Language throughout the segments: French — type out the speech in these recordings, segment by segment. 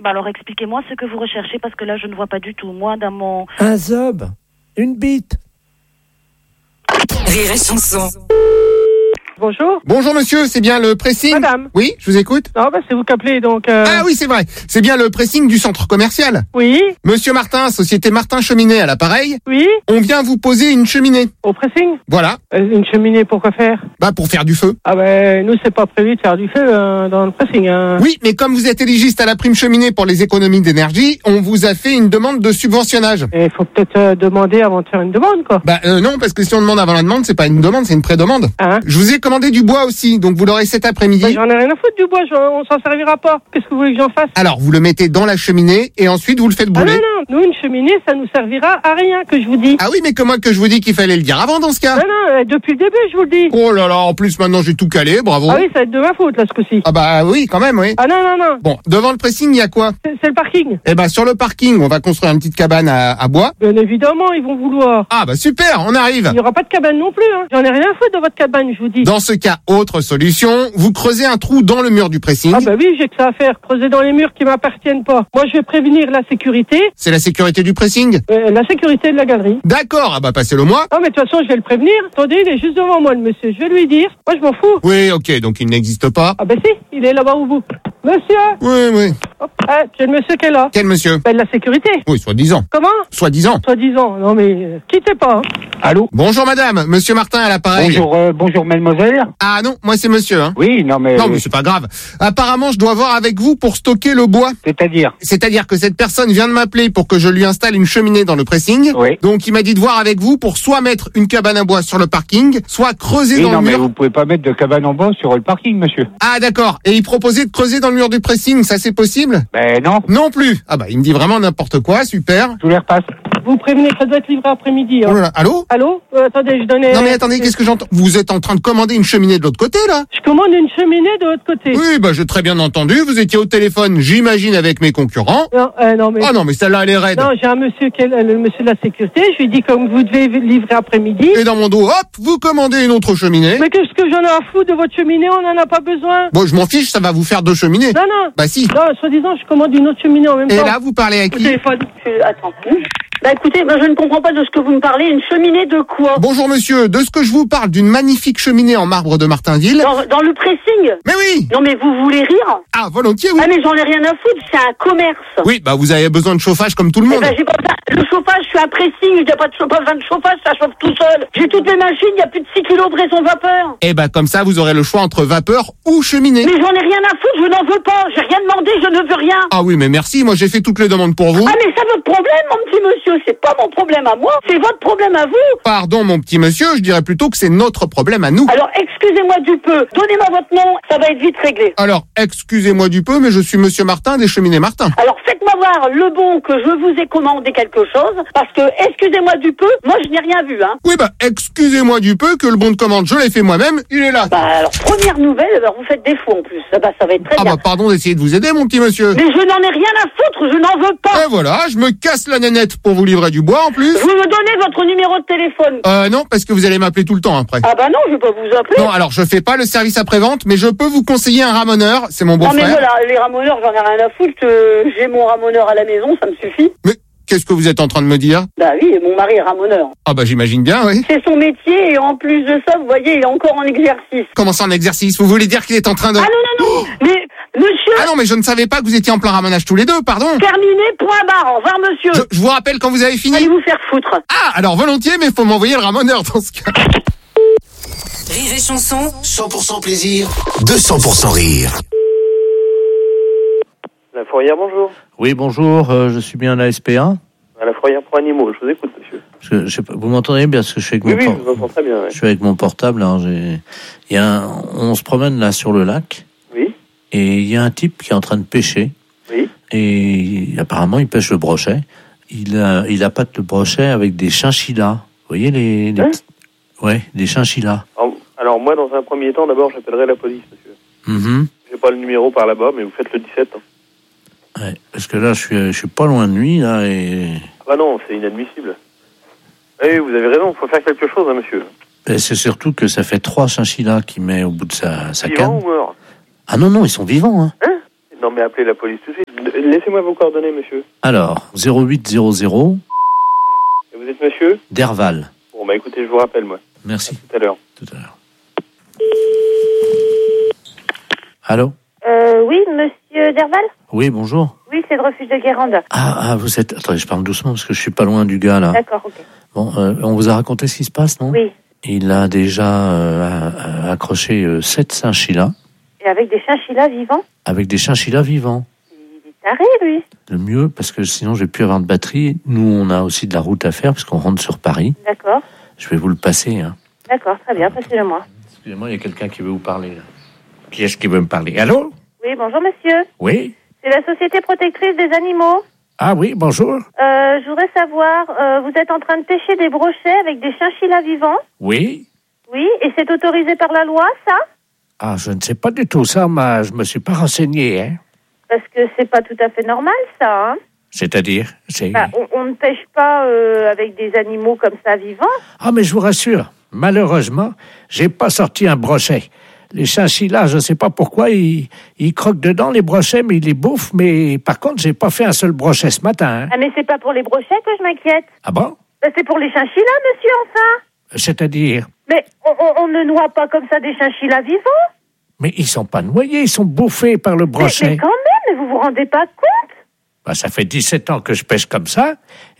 Bah alors expliquez-moi ce que vous recherchez parce que là je ne vois pas du tout. Moi dans mon... Un zob, une bite. Rire et chanson. Bonjour. Bonjour monsieur, c'est bien le pressing? Madame. Oui, je vous écoute. Non, c'est vous qui appelez, donc... Ah oui, c'est vrai. C'est bien le pressing du centre commercial. Oui. Monsieur Martin, société Martin Cheminée à l'appareil. Oui. On vient vous poser une cheminée. Au pressing? Voilà. Une cheminée, pour quoi faire? Bah pour faire du feu. Ah nous, c'est pas prévu de faire du feu dans le pressing. Oui, mais comme vous êtes éligiste à la prime cheminée pour les économies d'énergie, on vous a fait une demande de subventionnage. Et il faut peut-être demander avant de faire une demande, quoi. Non, parce que si on demande avant la demande, c'est pas une demande, c'est une pré-demande. Hein? Je vous ai commandé du bois aussi, donc vous l'aurez cet après-midi. J'en ai rien à foutre du bois, on s'en servira pas. Qu'est-ce que vous voulez que j'en fasse? Alors, vous le mettez dans la cheminée et ensuite vous le faites brûler. Non, nous, une cheminée, ça nous servira à rien, que je vous dis. Ah oui, mais comment que je vous dis qu'il fallait le dire avant dans ce cas? Non, depuis le début, je vous le dis. Oh là là, en plus maintenant j'ai tout calé, bravo. Ah oui, ça va être de ma faute, là, ce coup-ci. Ah bah oui, quand même, oui. Ah non. Bon, devant le pressing, il y a quoi? C'est le parking. Eh ben sur le parking, on va construire une petite cabane à bois. Bien évidemment, ils vont vouloir. Ah bah super, on arrive. Il n'y aura pas de cabane non plus, hein. J'en ai rien à foutre de votre cabane, je vous dis. Dans ce cas, autre solution, vous creusez un trou dans le mur du pressing. Ah bah oui, j'ai que ça à faire, creuser dans les murs qui m'appartiennent pas. Moi, je vais prévenir la sécurité. C'est la sécurité du pressing? La sécurité de la galerie. D'accord, ah bah passez-le moi. Ah mais de toute façon, je vais le prévenir. Attendez, il est juste devant moi, le monsieur. Je vais lui dire. Moi, je m'en fous. Oui, ok, donc il n'existe pas. Ah bah si, il est là-bas au bout. Monsieur! Oui. Hop, c'est le monsieur qui est là. Quel monsieur? De la sécurité. Oui, soi-disant. Comment? Soi-disant. Non mais, quittez pas. Hein. Allô? Bonjour madame, monsieur Martin à l'appareil. Bonjour mademoiselle. Ah non, moi c'est monsieur, hein. Oui, non mais c'est pas grave. Apparemment, je dois voir avec vous pour stocker le bois. C'est-à-dire que cette personne vient de m'appeler pour que je lui installe une cheminée dans le pressing. Oui. Donc il m'a dit de voir avec vous pour soit mettre une cabane à bois sur le parking, soit creuser dans le mur. mais vous pouvez pas mettre de cabane en bois sur le parking, monsieur. Ah d'accord. Et il proposait de creuser dans le mur du pressing, ça c'est possible? Non. Non plus. Ah bah il me dit vraiment n'importe quoi, super. Je vous les repasse. Vous prévenez que ça doit être livré après-midi. Hein. Oh là là. Allô? Attendez, je donnais... Non mais attendez, qu'est-ce que j'entends? Vous êtes en train de commander une cheminée de l'autre côté là? Je commande une cheminée de l'autre côté. Oui, j'ai très bien entendu, vous étiez au téléphone, j'imagine, avec mes concurrents. Non mais... Oh non mais celle-là elle est raide. Non, j'ai un monsieur qui est le monsieur de la sécurité, je lui dis comme vous devez livrer après-midi. Et dans mon dos, hop, vous commandez une autre cheminée. Mais qu'est-ce que j'en ai à foutre de votre cheminée? On n'en a pas besoin. Bon, je m'en fiche, ça va vous faire 2 cheminées. Non. Bah si. Non, soi-disant, je commande une autre cheminée en même temps. Et là, vous parlez avec Au qui? téléphone. Attends. Écoutez, je ne comprends pas de ce que vous me parlez. Une cheminée de quoi? Bonjour monsieur, de ce que je vous parle d'une magnifique cheminée en marbre de Martinville. Dans le pressing? Mais oui. Non mais vous voulez rire? Ah, volontiers, oui. Ah mais j'en ai rien à foutre, c'est un commerce. Oui, vous avez besoin de chauffage comme tout le monde. j'ai pas besoin. Le chauffage, je suis un pressing, il n'y a pas besoin de chauffage, ça chauffe tout seul. J'ai toutes mes machines, il y a plus de 6 kilos de raison vapeur. Et comme ça, vous aurez le choix entre vapeur ou cheminée. Mais j'en ai rien à foutre, je n'en veux pas. J'ai rien demandé, je ne veux rien. Ah oui, mais merci, moi j'ai fait toutes les demandes pour vous. Ah mais ça, votre problème, mon petit monsieur, c'est pas mon problème à moi, c'est votre problème à vous. Pardon, mon petit monsieur, je dirais plutôt que c'est notre problème à nous. Alors, excusez-moi du peu, donnez-moi votre nom, ça va être vite réglé. Alors, excusez-moi du peu, mais je suis monsieur Martin des Cheminées Martin. Alors, faites-moi voir le bon que je vous ai commandé quelque chose, parce que, excusez-moi du peu, moi je n'ai rien vu, hein. Oui, excusez-moi du peu que le bon de commande, je l'ai fait moi-même, il est là. Alors, première nouvelle, vous faites défaut en plus, ça va être très bien. Pardon d'essayer de vous aider, mon petit monsieur. Mais je n'en ai rien à foutre, je n'en veux pas. Et voilà, je me casse la nénette pour vous livrer du bois en plus. Vous me donnez votre numéro de téléphone? Non, parce que vous allez m'appeler tout le temps après. Ah non, je vais pas vous appeler. Non, alors je fais pas le service après-vente, mais je peux vous conseiller un ramoneur, c'est mon beau-frère. Non mais voilà, les ramoneurs, j'en ai rien à foutre, j'ai mon ramoneur à la maison, ça me suffit. Mais qu'est-ce que vous êtes en train de me dire? Bah oui, mon mari est ramoneur. Ah j'imagine bien, oui. C'est son métier et en plus de ça, vous voyez, il est encore en exercice. Comment ça en exercice? Vous voulez dire qu'il est en train de... Ah non, mais monsieur... Ah non, mais je ne savais pas que vous étiez en plein ramonage tous les deux, pardon. Terminé, point barre, au revoir monsieur. Je vous rappelle quand vous avez fini. Allez vous faire foutre. Ah, alors volontiers, mais faut m'envoyer le ramoneur dans ce cas. Rire et chanson. 100% plaisir, 200% rire. La fourrière, bonjour. Oui, bonjour, je suis bien à la SPA. À la fourrière pour animaux, je vous écoute, monsieur. Je sais pas, vous m'entendez bien parce que je suis avec Oui, je vous entends très bien. Ouais. Je suis avec mon portable. Hein, on se promène là sur le lac. Oui. Et il y a un type qui est en train de pêcher. Oui. Et apparemment, il pêche le brochet. Il appâte le brochet avec des chinchillas. Vous voyez les ouais, des chinchillas. Alors moi, dans un premier temps, d'abord, j'appellerai la police, monsieur. J'ai pas le numéro par là-bas, mais vous faites le 17. Hein. Ouais, parce que là, je suis pas loin de lui, là, et... Ah non, c'est inadmissible. Oui, vous avez raison, il faut faire quelque chose, hein, monsieur. Et c'est surtout que ça fait 3 chinchillas qu'il met au bout de sa canne. Vivant ou mort? Ah non, ils sont vivants, hein. Non, jamais appelé la police tout de suite. Laissez-moi vos coordonnées, monsieur. Alors, 0800. Et vous êtes monsieur Derval. Bon, bah écoutez, je vous rappelle, moi. Merci. À tout à l'heure. Tout à l'heure. Allô? Oui, monsieur Derval? Oui, bonjour. Oui, c'est le refuge de Guérande. Ah, vous êtes... Attendez, je parle doucement parce que je suis pas loin du gars, là. D'accord, ok. Bon, on vous a raconté ce qui se passe, non? Oui. Il a déjà accroché 7 chinchillas. Et avec des chinchillas vivants? Avec des chinchillas vivants. Il est taré, lui. Le mieux, parce que sinon je vais plus avoir de batterie. Nous, on a aussi de la route à faire parce qu'on rentre sur Paris. D'accord. Je vais vous le passer. Hein. D'accord, très bien, passez-le-moi. Excusez-moi, il y a quelqu'un qui veut vous parler, là. Qui est-ce qui veut me parler? Allô? Oui, bonjour, monsieur. Oui? C'est la Société Protectrice des Animaux. Ah oui, bonjour. Je voudrais savoir, vous êtes en train de pêcher des brochets avec des chinchillas vivants? Oui? Oui, et c'est autorisé par la loi, ça? Ah, je ne sais pas du tout ça, mais je me suis pas renseigné, hein. Parce que c'est pas tout à fait normal, ça, hein? C'est-à-dire? Bah, on ne pêche pas avec des animaux comme ça vivants. Ah, mais je vous rassure, malheureusement, j'ai pas sorti un brochet. Les chinchillas, je sais pas pourquoi, ils croquent dedans les brochets, mais ils les bouffent. Mais par contre, j'ai pas fait un seul brochet ce matin. Hein. Ah, mais c'est pas pour les brochets que je m'inquiète. Ah bon? Bah, c'est pour les chinchillas, monsieur, enfin. C'est-à-dire? Mais on ne noie pas comme ça des chinchillas vivants. Mais ils sont pas noyés, ils sont bouffés par le brochet. Mais quand même, vous vous rendez pas compte? Bah, ça fait 17 ans que je pêche comme ça,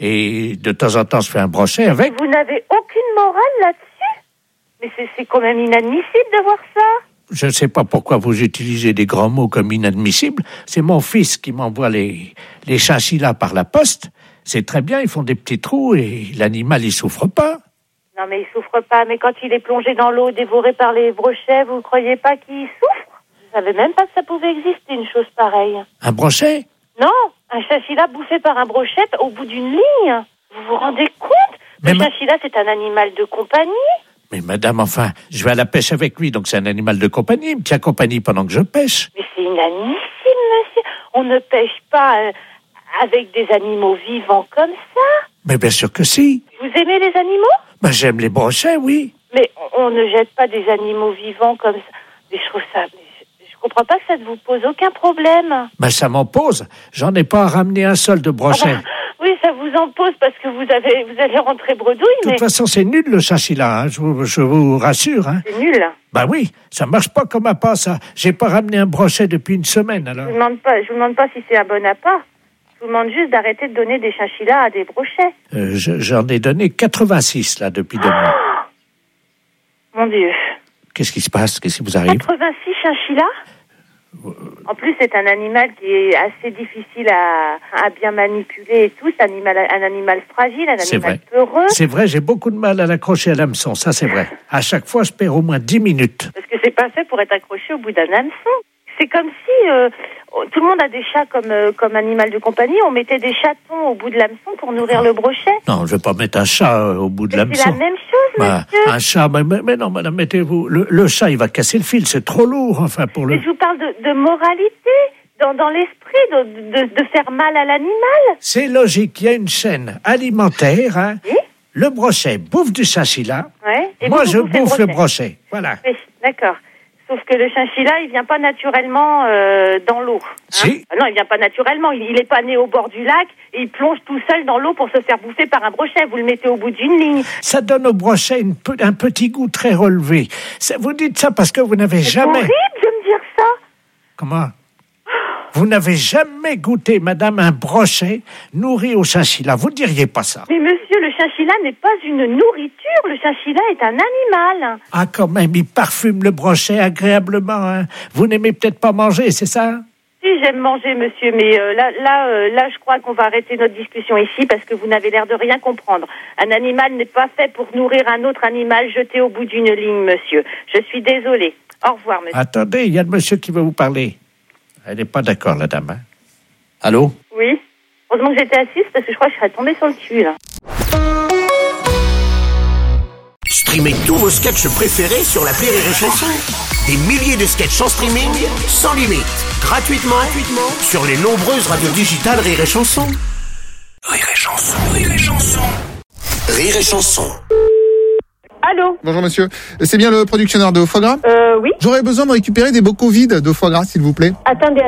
et de temps en temps, je fais un brochet avec. Vous n'avez aucune morale là-dessus? Mais c'est quand même inadmissible de voir ça. Je ne sais pas pourquoi vous utilisez des grands mots comme inadmissible. C'est mon fils qui m'envoie les chinchillas par la poste. C'est très bien, ils font des petits trous et l'animal, il souffre pas. Non, mais il souffre pas. Mais quand il est plongé dans l'eau, dévoré par les brochets, vous ne croyez pas qu'il souffre? Je savais même pas que ça pouvait exister, une chose pareille. Un brochet? Non, un chinchilla bouffé par un brochet au bout d'une ligne. Vous vous rendez compte? Le chinchilla, c'est un animal de compagnie. Mais madame, enfin, je vais à la pêche avec lui, donc c'est un animal de compagnie. Il me tient compagnie pendant que je pêche. Mais c'est inadmissible, monsieur. On ne pêche pas avec des animaux vivants comme ça. Mais bien sûr que si. Vous aimez les animaux? Ben, j'aime les brochets, oui. Mais on ne jette pas des animaux vivants comme ça. Mais je trouve ça... Je comprends pas que ça ne vous pose aucun problème. Ben, ça m'en pose. J'en ai pas à ramener un seul de brochet. Ah bah, oui, ça vous en pose parce que vous allez rentrer bredouille, mais... De toute façon, c'est nul, le chinchilla, hein, je vous rassure. Hein. C'est nul? Ben oui, ça marche pas comme appât, ça. J'ai pas ramené un brochet depuis une semaine, alors. Je vous demande pas si c'est un bon appât. Je vous demande juste d'arrêter de donner des chinchillas à des brochets. J'en ai donné 86, là, depuis 2 mois. Mon Dieu. Qu'est-ce qui se passe? Qu'est-ce qui vous arrive? 86 chinchillas? En plus, c'est un animal qui est assez difficile à bien manipuler et tout. C'est un animal fragile, un animal peureux. C'est vrai, j'ai beaucoup de mal à l'accrocher à l'hameçon, ça c'est vrai. À chaque fois, je perds au moins 10 minutes. Parce que c'est pas fait pour être accroché au bout d'un hameçon. C'est comme si tout le monde a des chats comme animal de compagnie. On mettait des chatons au bout de l'hameçon pour nourrir le brochet. Non, je vais pas mettre un chat au bout de l'hameçon. C'est la même chose, monsieur. Un chat, mais non, madame, mettez-vous... Le chat, il va casser le fil, c'est trop lourd, enfin, pour le... Mais je vous parle de moralité, dans l'esprit, de faire mal à l'animal. C'est logique, il y a une chaîne alimentaire, hein. Oui? Le brochet bouffe du chinchilla. Ouais. Et moi, je bouffe le brochet. Voilà. Oui, d'accord. Sauf que le chinchilla, il vient pas naturellement dans l'eau. Hein. Si. Non, il vient pas naturellement. Il est pas né au bord du lac et il plonge tout seul dans l'eau pour se faire bouffer par un brochet. Vous le mettez au bout d'une ligne. Ça donne au brochet un petit goût très relevé. Vous dites ça parce que vous n'avez jamais... C'est horrible de me dire ça. Comment? Vous n'avez jamais goûté, madame, un brochet nourri au chinchilla. Vous diriez pas ça. Mais monsieur, le chinchilla n'est pas une nourriture. Le chinchilla est un animal. Ah, quand même, il parfume le brochet agréablement. Hein. Vous n'aimez peut-être pas manger, c'est ça? Si, j'aime manger, monsieur, mais là, je crois qu'on va arrêter notre discussion ici parce que vous n'avez l'air de rien comprendre. Un animal n'est pas fait pour nourrir un autre animal jeté au bout d'une ligne, monsieur. Je suis désolée. Au revoir, monsieur. Attendez, il y a le monsieur qui veut vous parler. Elle n'est pas d'accord, la dame. Hein? Allô? Oui. Heureusement que j'étais assise parce que je crois que je serais tombée sur le cul, là. Streamez tous vos sketchs préférés sur l'appli Rire et Chanson. Des milliers de sketchs en streaming, sans limite, gratuitement sur les nombreuses radios digitales Rire et Chanson. Rire et Chanson, Rire et Chanson. Rire et Chanson. Allô? Bonjour monsieur, c'est bien le productionneur de foie gras? Oui. J'aurais besoin de récupérer des bocaux vides de foie gras, s'il vous plaît. Attendez.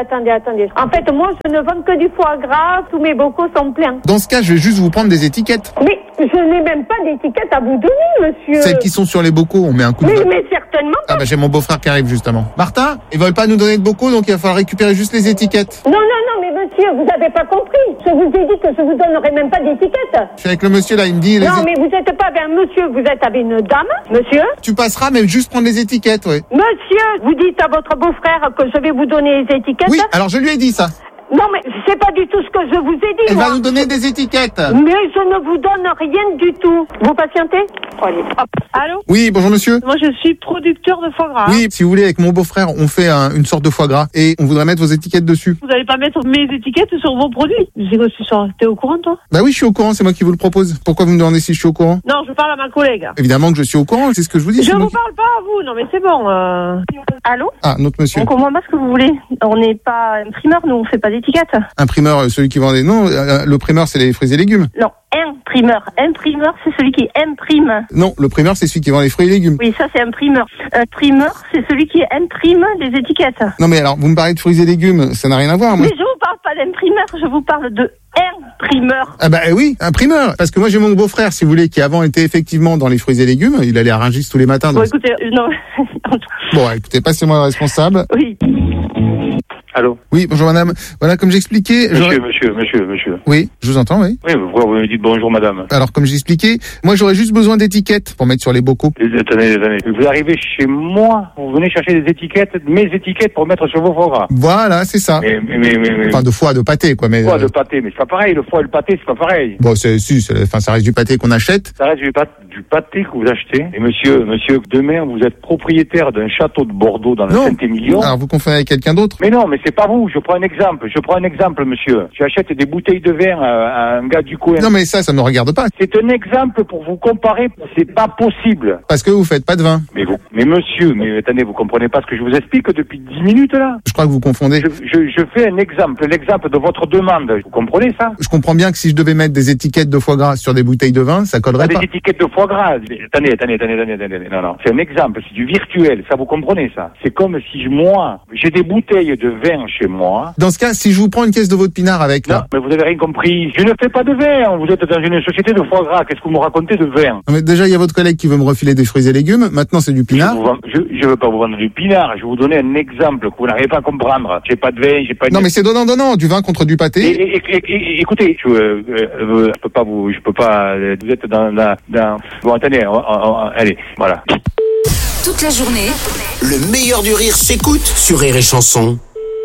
En fait, moi, je ne vends que du foie gras. Tous mes bocaux sont pleins. Dans ce cas, je vais juste vous prendre des étiquettes. Mais je n'ai même pas d'étiquette à vous donner, monsieur. Celles qui sont sur les bocaux, on met un coup de... Mais certainement pas. Ah bah j'ai mon beau-frère qui arrive justement. Martin, ils veulent pas nous donner de bocaux, donc il va falloir récupérer juste les étiquettes. Non, mais monsieur, vous n'avez pas compris. Je vous ai dit que je vous donnerai même pas d'étiquette. Je suis avec le monsieur là, il me dit... Non, mais vous n'êtes pas avec un monsieur, vous êtes avec une dame, monsieur. Tu passeras, mais juste prendre les étiquettes, ouais. Monsieur, vous dites à votre beau-frère que je vais vous donner les étiquettes. Oui, alors je lui ai dit ça. Non, mais c'est pas du tout ce que je vous ai dit, Elle moi. va nous donner des étiquettes. Mais je ne vous donne rien du tout. Vous patientez? Allez. Hop. Allô? Oui, bonjour monsieur. Moi, je suis producteur de foie gras. Oui, si vous voulez, avec mon beau-frère, on fait une sorte de foie gras et on voudrait mettre vos étiquettes dessus. Vous n'allez pas mettre mes étiquettes sur vos produits. C'est quoi cette histoire? T'es au courant, toi? Bah oui, je suis au courant, c'est moi qui vous le propose. Pourquoi vous me demandez si je suis au courant? Non, je parle à ma collègue. Évidemment que je suis au courant, c'est ce que je vous dis. Je vous parle pas à vous, non mais c'est bon. Allô? Ah, notre monsieur. On comprend pas ce que vous voulez. On n'est pas imprimeur, nous on fait pas d'étiquette. Imprimeur, celui qui vend des... Non, le primeur, c'est les fruits et légumes. Non, imprimeur. Imprimeur, c'est celui qui imprime. Non, le primeur, c'est celui qui vend les fruits et légumes. Oui, ça c'est imprimeur. Imprimeur, c'est celui qui imprime les étiquettes. Non mais alors, vous me parlez de fruits et légumes, ça n'a rien à voir, moi. Mais je vous parle pas d'imprimeur, je vous parle de imprimeur. Ah bah oui, imprimeur. Parce que moi j'ai mon beau-frère, si vous voulez, qui avant était effectivement dans les fruits et légumes. Il allait à Rungis tous les matins. Bon, écoutez, non. Bon, écoutez, passez-moi le responsable. Oui. Allô? Oui, bonjour madame. Voilà, comme j'expliquais... Monsieur. Oui, je vous entends, oui. Oui, pourquoi vous me dites bonjour madame? Alors, comme j'expliquais, moi j'aurais juste besoin d'étiquettes pour mettre sur les bocaux. Attendez. Vous arrivez chez moi, vous venez chercher des étiquettes, mes étiquettes pour mettre sur vos foie gras. Voilà, c'est ça. Mais... Enfin, de foie, de pâté, quoi. Mais, foie de pâté, mais c'est pas pareil, le foie et le pâté, c'est pas pareil. Bon, ça reste du pâté qu'on achète. Ça reste du pâté que vous achetez. Et monsieur, demain, vous êtes propriétaire d'un château de Bordeaux dans le Saint-Émilion. Alors, vous confondez avec quelqu'un d'autre? Mais non, mais c'est pas vous. Je prends un exemple, monsieur. Tu achètes des bouteilles de vin à un gars du coin. Non, mais ça me regarde pas. C'est un exemple pour vous comparer. C'est pas possible. Parce que vous faites pas de vin. Mais monsieur, attendez, vous comprenez pas ce que je vous explique depuis 10 minutes, là? Je crois que vous confondez. Je fais l'exemple de votre demande. Vous comprenez ça? Je comprends bien que si je devais mettre des étiquettes de foie gras sur des bouteilles de vin, ça collerait pas. Des étiquettes de foie gras. Attendez. Non. C'est un exemple, c'est du virtuel. Ça, vous comprenez ça? C'est comme si moi, j'ai des bouteilles de vin chez moi. Dans ce cas, si je vous prends une caisse de veau de pinard avec... Non, mais vous avez rien compris. Je ne fais pas de vin. Vous êtes dans une société de foie gras. Qu'est-ce que vous me racontez de vin? Non, mais déjà, il y a votre collègue qui veut me refiler des fruits et légumes. Maintenant, c'est du pinard. Je veux pas vous vendre du pinard. Je vais vous donner un exemple que vous n'arrivez pas à comprendre. J'ai pas de vin, j'ai pas de... Non, mais c'est donnant. Du vin contre du pâté. Écoutez, je peux pas. Vous êtes dans... Bon, attendez, allez, voilà. Toute la journée, Le meilleur du rire s'écoute sur Rire et Chanson.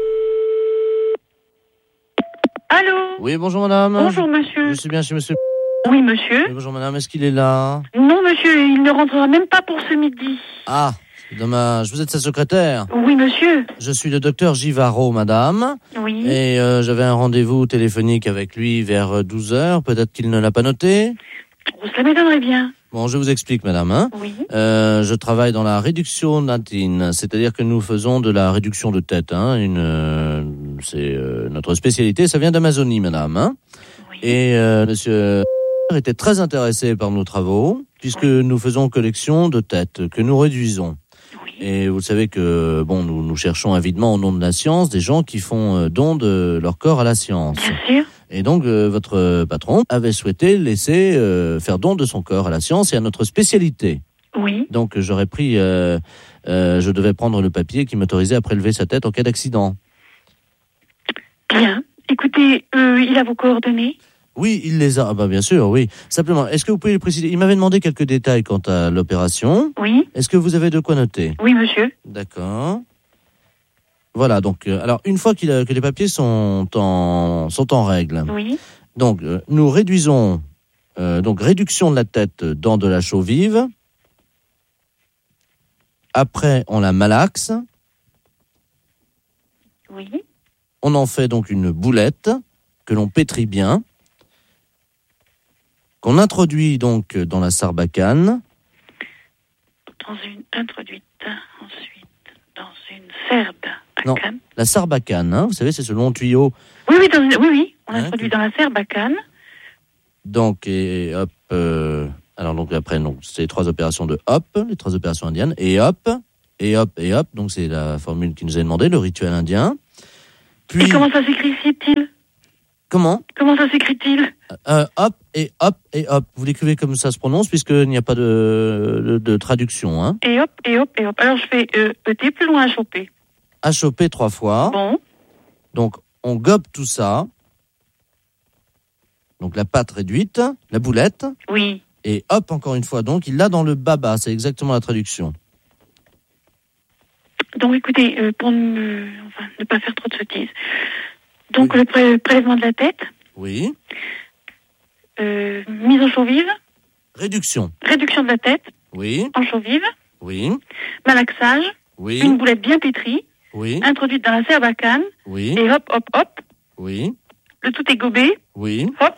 Allô? Oui, bonjour madame. Bonjour monsieur. Je suis bien chez monsieur. Oui monsieur. Oui, bonjour madame, est-ce qu'il est là? Non monsieur, il ne rentrera même pas pour ce midi. Ah, c'est dommage. Vous êtes sa secrétaire? Oui monsieur. Je suis le docteur Givaro, madame. Oui. Et j'avais un rendez-vous téléphonique avec lui vers 12h. Peut-être qu'il ne l'a pas noté? Ça m'étonnerait bien. Bon, je vous explique, madame. Oui. Je travaille dans la réduction natine, c'est-à-dire que nous faisons de la réduction de tête. C'est notre spécialité. Ça vient d'Amazonie, madame. Oui. Et monsieur était très intéressé par nos travaux, puisque nous faisons collection de têtes que nous réduisons. Oui. Et vous savez que nous cherchons avidement au nom de la science des gens qui font don de leur corps à la science. Bien sûr. Et donc, votre patron avait souhaité laisser faire don de son corps à la science et à notre spécialité. Oui. Donc, je devais prendre le papier qui m'autorisait à prélever sa tête en cas d'accident. Bien. Écoutez, il a vos coordonnées? Oui, il les a. Ah bah bien sûr, oui. Simplement, est-ce que vous pouvez préciser? Il m'avait demandé quelques détails quant à l'opération. Oui. Est-ce que vous avez de quoi noter? Oui, monsieur. D'accord. Voilà, donc, alors, une fois que les papiers sont en règle, oui. Donc, nous réduisons, réduction de la tête dans de la chaux vive. Après, on la malaxe. Oui. On en fait donc une boulette que l'on pétrit bien, qu'on introduit donc dans la sarbacane. Introduite ensuite dans une sarbacane. Non, la sarbacane, vous savez, c'est ce long tuyau. Oui, on introduit dans la sarbacane. Donc, et hop, Alors donc après, c'est les 3 opérations de hop, les 3 opérations indiennes, et hop, et hop, et hop. Donc c'est la formule qui nous est demandée, le rituel indien. Puis... Et comment ça s'écrit-il ? Comment ça s'écrit-il ? Hop, et hop, et hop. Vous l'écrivez comme ça se prononce, puisqu'il n'y a pas de traduction. Hein. Et hop, et hop, et hop. Alors je fais ET plus loin HOP. HOP 3 fois. Bon. Donc on gobe tout ça. Donc la pâte réduite, la boulette. Oui. Et hop, encore une fois. Donc il l'a dans le baba, c'est exactement la traduction. Donc écoutez, pour ne pas faire trop de sottises. Donc le prélèvement de la tête. Oui. Mise en chaux vive. Réduction. Réduction de la tête. Oui. En chaux vive. Oui. Malaxage. Oui. Une boulette bien pétrie. Oui. Introduite dans la serbacane. Oui. Et hop, hop, hop. Oui. Le tout est gobé. Oui. Hop.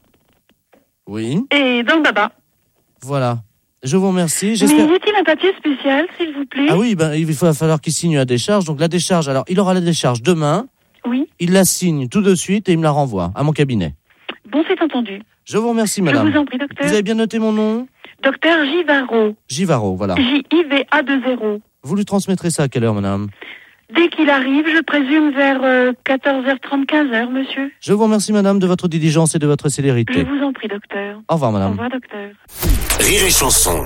Oui. Et dans le baba. Voilà. Je vous remercie. Mais J'espère... y a-t-il un papier spécial, s'il vous plaît ? Ah oui, il va falloir qu'il signe la décharge. Donc la décharge, alors il aura la décharge demain. Oui. Il la signe tout de suite et il me la renvoie à mon cabinet. Bon, c'est entendu. Je vous remercie, madame. Je vous en prie, docteur. Vous avez bien noté mon nom ? Docteur Givaro. Givaro, voilà. J-I-V-A-2-0. Vous lui transmettrez ça à quelle heure, madame ? Dès qu'il arrive, je présume vers 14h30, 15h, monsieur. Je vous remercie, madame, de votre diligence et de votre célérité. Je vous en prie, docteur. Au revoir, madame. Au revoir, docteur. Rire et chanson.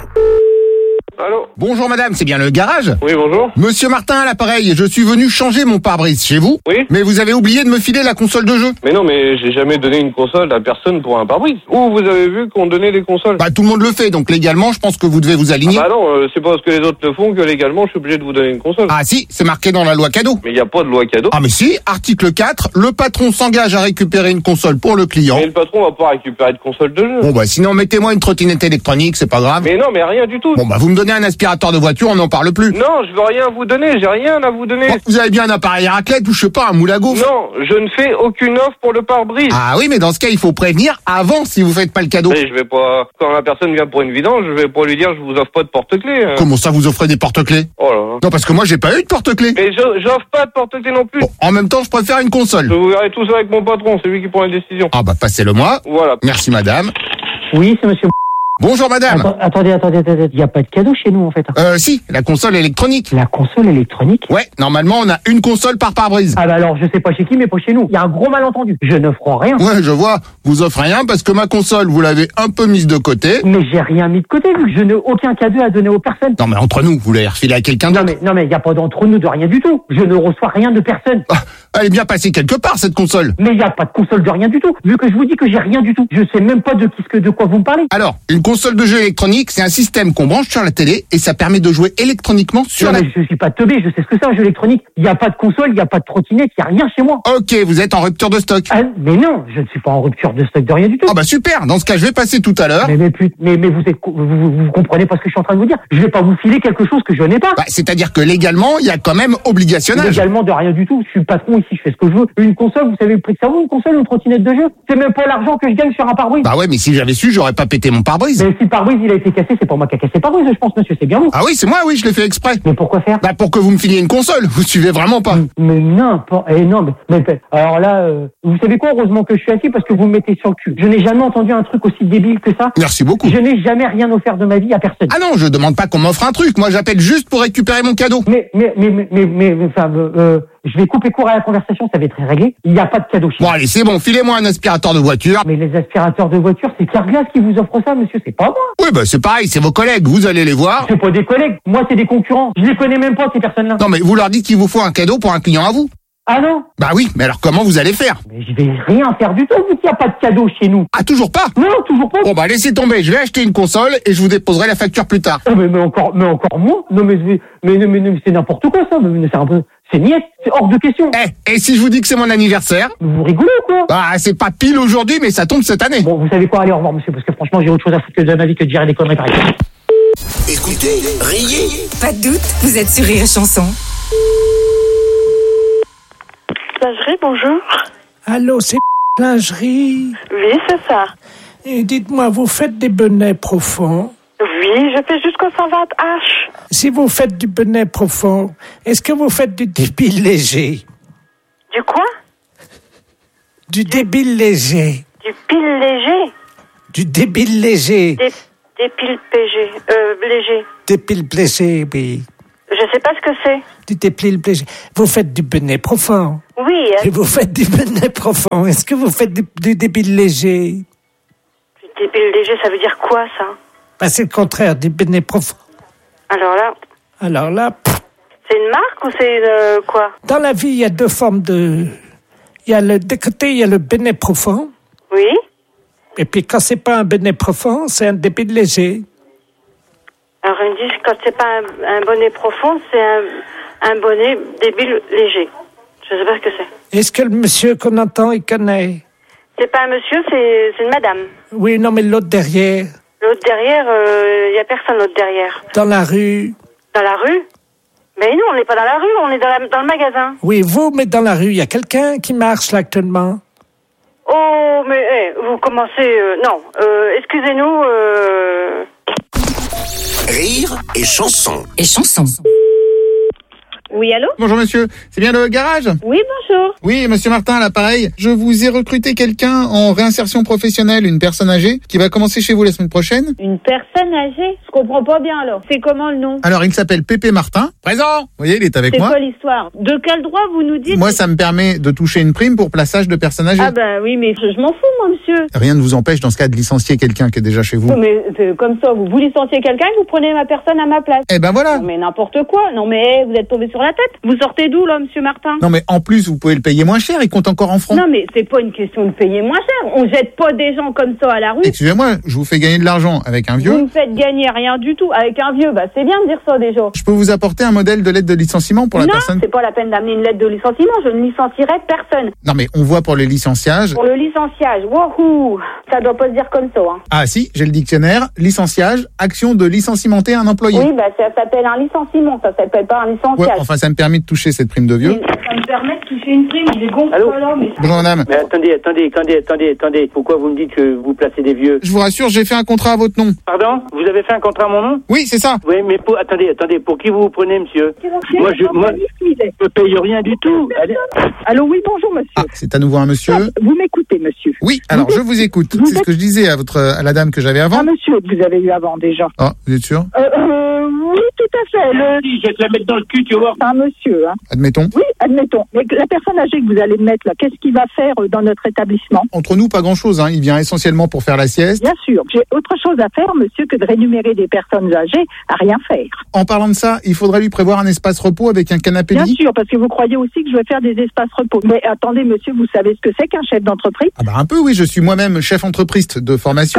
Allô ? Bonjour madame, c'est bien le garage ? Oui, bonjour. Monsieur Martin à l'appareil, je suis venu changer mon pare-brise chez vous. Oui. Mais vous avez oublié de me filer la console de jeu. Mais non, mais j'ai jamais donné une console à personne pour un pare-brise. Où vous avez vu qu'on donnait des consoles ? Bah tout le monde le fait, donc légalement je pense que vous devez vous aligner. Ah bah non, c'est pas parce que les autres le font que légalement je suis obligé de vous donner une console. Ah si, c'est marqué dans la loi cadeau. Mais il n'y a pas de loi cadeau. Ah mais si, article 4, le patron s'engage à récupérer une console pour le client. Mais le patron va pas récupérer de console de jeu. Bon bah sinon mettez-moi une trottinette électronique, c'est pas grave. Mais non, mais rien du tout. Bon bah vous me donnez un aspirateur de voiture, on n'en parle plus. Non, je veux rien vous donner, j'ai rien à vous donner. Bon, vous avez bien un appareil à raclette ou je sais pas, un moule à gaufre? Non, je ne fais aucune offre pour le pare-brise. Ah oui, mais dans ce cas, il faut prévenir avant si vous faites pas le cadeau. Mais je vais pas, quand la personne vient pour une vidange, je vais pas lui dire je vous offre pas de porte-clés. Comment ça vous offrez des porte-clés? Oh là là. Non, parce que moi j'ai pas eu de porte-clés. Mais j'offre pas de porte-clés non plus. Bon, en même temps, je préfère une console. Je vous verrai tout ça avec mon patron, c'est lui qui prend les décisions. Ah bah passez-le moi. Voilà. Merci madame. Oui, c'est monsieur. Bonjour madame. Attendez, il n'y a pas de cadeau chez nous en fait. Si, la console électronique. La console électronique? Ouais, normalement on a une console par pare-brise. Ah bah alors je sais pas chez qui, mais pas chez nous. Il y a un gros malentendu. Je n'offre rien. Ouais, je vois. Vous offrez rien parce que ma console, vous l'avez un peu mise de côté. Mais j'ai rien mis de côté vu que je n'ai aucun cadeau à donner aux personnes. Non mais entre nous, vous l'avez refilé à quelqu'un d'autre. Non mais il n'y a pas d'entre nous de rien du tout. Je ne reçois rien de personne. Ah, elle est bien passée quelque part cette console. Mais il n'y a pas de console de rien du tout. Vu que je vous dis que j'ai rien du tout. Je sais même pas de quoi vous me parlez. Alors, une console de jeu électronique, c'est un système qu'on branche sur la télé et ça permet de jouer électroniquement sur la... Mais je suis pas teubé, je sais ce que c'est un jeu électronique. Il n'y a pas de console, il n'y a pas de trottinette, il n'y a rien chez moi. Ok, vous êtes en rupture de stock. Ah, mais non, je ne suis pas en rupture de stock de rien du tout. Ah bah super, dans ce cas je vais passer tout à l'heure. Mais vous comprenez pas ce que je suis en train de vous dire. Je vais pas vous filer quelque chose que je n'ai pas. Bah, c'est-à-dire que légalement, il y a quand même obligationnage. Légalement de rien du tout. Je suis le patron ici, je fais ce que je veux. Une console, vous savez le prix que ça vaut, une console, une trottinette de jeu? C'est même pas l'argent que je gagne sur un pare-brise. Bah ouais, mais si j'avais su, j'aurais pas pété mon pare-brise. Mais si le pare-brise il a été cassé, c'est pas moi qui a cassé le pare-brise, je pense, monsieur, c'est bien vous. Ah oui, c'est moi, oui, je l'ai fait exprès. Mais pourquoi faire? Bah pour que vous me filiez une console, vous suivez vraiment pas. Mais n'importe. Non, mais alors là, vous savez quoi, heureusement que je suis assis parce que vous me mettez sur le cul. Je n'ai jamais entendu un truc aussi débile que ça. Merci beaucoup. Je n'ai jamais rien offert de ma vie à personne. Ah non, je demande pas qu'on m'offre un truc, moi j'appelle juste pour récupérer mon cadeau. Je vais couper court à la conversation, ça va être réglé. Il n'y a pas de cadeau chez Bon allez, c'est bon, filez-moi un aspirateur de voiture. Mais les aspirateurs de voiture, c'est Carglass qui vous offre ça, monsieur, c'est pas moi. Oui, bah c'est pareil, c'est vos collègues, vous allez les voir. C'est pas des collègues, moi c'est des concurrents. Je les connais même pas, ces personnes-là. Non mais vous leur dites qu'il vous faut un cadeau pour un client à vous. Ah non? Bah oui, mais alors comment vous allez faire? Mais je vais rien faire du tout, vu qu'il n'y a pas de cadeau chez nous. Ah, toujours pas? Non, toujours pas. Bon bah laissez tomber, je vais acheter une console et je vous déposerai la facture plus tard. Oh, mais encore moins? Non mais c'est n'importe quoi ça, mais c'est un peu... C'est niette, c'est hors de question. Et si je vous dis que c'est mon anniversaire? Vous rigolez ou quoi? Bah c'est pas pile aujourd'hui, mais ça tombe cette année. Bon, vous savez quoi, allez au revoir monsieur, parce que franchement j'ai autre chose à foutre que de ma vie que de gérer des conneries pareilles. Écoutez, riez. Pas de doute, vous êtes sur Rire et Chanson. Lingerie, bonjour. Allô, c'est lingerie. Oui, c'est ça. Et dites-moi, vous faites des bonnets profonds? Oui, je fais jusqu'au 120H. Si vous faites du bonnet profond, est-ce que vous faites du débile léger? Du quoi? Du débile léger. Du pile léger? Du débile léger. Dépile PG, léger. Dépile léger, oui. Je sais pas ce que c'est. Du dépile léger. Vous faites du benet profond. Oui. Et vous faites du benet profond. Est-ce que vous faites du dépile léger? Du dépile léger, ça veut dire quoi, ça? Ben, c'est le contraire du benet profond. Alors là... C'est une marque ou c'est quoi? Dans la vie, il y a deux formes de... D'un côté, il y a le benet profond. Oui. Et puis, quand c'est pas un benet profond, c'est un débile léger. Alors, ils me disent, quand c'est pas un bonnet profond, c'est un bonnet débile léger. Je sais pas ce que c'est. Est-ce que le monsieur qu'on entend, il connaît? C'est pas un monsieur, c'est une madame. Oui, non, mais l'autre derrière. L'autre derrière, y a personne l'autre derrière. Dans la rue. Dans la rue? Mais nous, on n'est pas dans la rue, on est dans le magasin. Oui, vous, mais dans la rue, il y a quelqu'un qui marche là actuellement. Oh, mais vous commencez... non, excusez-nous... Rire et chanson. Et chanson. Oui, allô? Bonjour monsieur, c'est bien le garage? Oui, bonjour. Oui, monsieur Martin, à l'appareil. Je vous ai recruté quelqu'un en réinsertion professionnelle, une personne âgée, qui va commencer chez vous la semaine prochaine. Une personne âgée? Je comprends pas bien alors. C'est comment le nom? Alors, il s'appelle Pépé Martin. Présent! Vous voyez, il est avec moi. C'est quoi l'histoire? De quel droit vous nous dites? Moi, ça me permet de toucher une prime pour plaçage de personnes âgées. Ah bah oui, mais je m'en fous, moi, monsieur. Rien ne vous empêche, dans ce cas, de licencier quelqu'un qui est déjà chez vous. Non, mais comme ça, vous licenciez quelqu'un et vous prenez ma personne à ma place. Eh ben voilà. Non, mais n'importe quoi. Non, mais vous êtes tombé sur la tête. Vous sortez d'où, là, monsieur Martin? Non, mais en plus, vous pouvez le payer moins cher, il compte encore en francs. Non, mais c'est pas une question de payer moins cher. On jette pas des gens comme ça à la rue. Excusez-moi, je vous fais gagner de l'argent avec un vieux. Vous me faites gagner rien du tout avec un vieux. Bah, c'est bien de dire ça, déjà. Je peux vous apporter un modèle de lettre de licenciement pour la personne? Non, c'est pas la peine d'amener une lettre de licenciement. Je ne licencierai personne. Non, mais on voit pour le licenciage. Pour le licenciage, wouhou, ça doit pas se dire comme ça, hein. Ah si, j'ai le dictionnaire. Licenciage, action de licenciementer un employé. Oui, bah ça s'appelle un licenciement, ça s'appelle pas un licenciage. Ouais, enfin, ça me permet de toucher cette prime de vieux. Ça me permet de toucher une prime, il est gonflé. Allô? Bonjour madame. Mais attendez. Pourquoi vous me dites que vous placez des vieux? Je vous rassure, j'ai fait un contrat à votre nom. Pardon? Vous avez fait un contrat à mon nom? Oui, c'est ça. Oui, mais attendez, pour qui vous vous prenez, monsieur? Moi, je paye rien du tout. Allez. Allô, oui, bonjour, monsieur. Ah, c'est à nouveau un monsieur. Vous m'écoutez, monsieur? Oui, alors je vous écoute. C'est ce que je disais à la dame que j'avais avant. Un monsieur que vous avez eu avant, déjà. Ah, vous êtes sûr? Oui, tout à fait. Je vais te la mettre dans le cul, tu vois. C'est un monsieur, hein. Admettons. Oui, admettons. Mais la personne âgée que vous allez mettre là, qu'est-ce qu'il va faire dans notre établissement? Entre nous, pas grand-chose, hein. Il vient essentiellement pour faire la sieste. Bien sûr. J'ai autre chose à faire, monsieur, que de rémunérer des personnes âgées à rien faire. En parlant de ça, il faudrait lui prévoir un espace repos avec un canapé lit. Bien sûr, parce que vous croyez aussi que je vais faire des espaces repos. Mais attendez, monsieur, vous savez ce que c'est qu'un chef d'entreprise? Ah bah un peu, oui. Je suis moi-même chef entreprise de formation.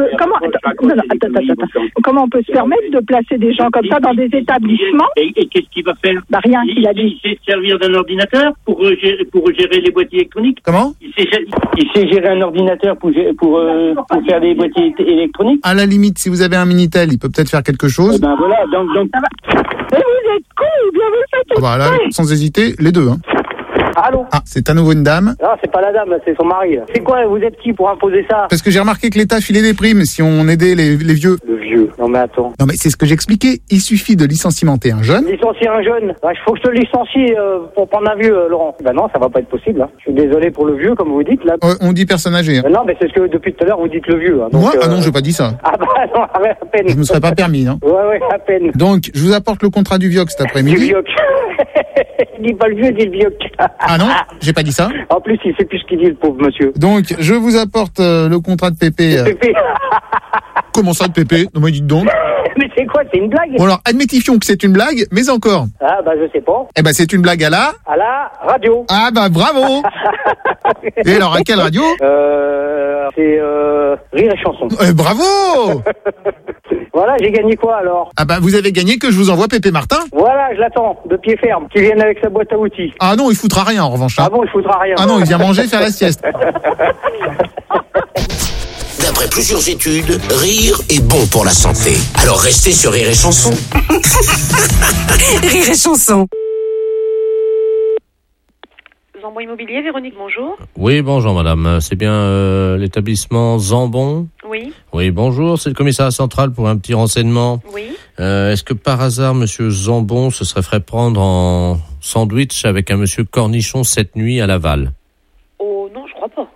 Comment on peut se permettre de placer des gens comme ça dans des établissements? Et qu'est-ce qu'il va faire? Bah rien, qu'il a dit. Il sait servir d'un ordinateur pour gérer les boîtiers électroniques. Comment? Il sait gérer un ordinateur pour faire des boîtiers électroniques. À la limite, si vous avez un Minitel, il peut peut-être faire quelque chose. Ben voilà, donc. Mais vous êtes con ou bien vous le faites? Ah bah là, sans hésiter, les deux, hein. Allô? Ah, c'est à nouveau une dame. Non, c'est pas la dame, c'est son mari. C'est quoi? Vous êtes qui pour imposer ça? Parce que j'ai remarqué que l'État filait des primes si on aidait les vieux. Le vieux? Non mais attends. Non mais c'est ce que j'expliquais. Il suffit de licenciementer un jeune. Licencier un jeune? Bah, faut que je te licencie pour prendre un vieux, Laurent. Bah non, ça va pas être possible. Hein. Je suis désolé pour le vieux, comme vous dites là. On dit personne âgée. Hein. Non, mais c'est ce que depuis tout à l'heure vous dites le vieux. Hein. Donc, moi? Ah non, j'ai pas dit ça. Ah bah non, à peine. Je me serais pas permis, hein. Ouais, à peine. Donc, je vous apporte le contrat du Vioc cet après-midi. Du Vioc. Dis pas le vieux, dis le Vioc. Ah non, j'ai pas dit ça. En plus, il sait plus ce qu'il dit, le pauvre monsieur. Donc, je vous apporte le contrat de Pépé. Pépé. Comment ça, de Pépé? Non, mais dites donc. Mais c'est quoi? C'est une blague? Bon alors, admettifions que c'est une blague, mais encore. Ah bah je sais pas. Eh ben c'est une blague à la radio. Ah bah bravo. Et alors à quelle radio? C'est Rire et Chanson. Bravo. Voilà, j'ai gagné quoi alors? Ah bah vous avez gagné que je vous envoie Pépé Martin. Voilà, je l'attends, de pied ferme, qu'il vienne avec sa boîte à outils. Ah non, il foutra rien en revanche. Ah bon, il foutra rien. Ah non, il vient manger, faire la sieste. D'après plusieurs études, rire est bon pour la santé. Alors restez sur Rire et Chanson. Rire et Chanson. Zambon Immobilier, Véronique, bonjour. Oui, bonjour madame. C'est bien l'établissement Zambon? Oui. Oui, bonjour. C'est le commissariat central pour un petit renseignement. Oui. Est-ce que par hasard, monsieur Zambon se serait fait prendre en sandwich avec un monsieur Cornichon cette nuit à Laval? Oh non, je crois pas.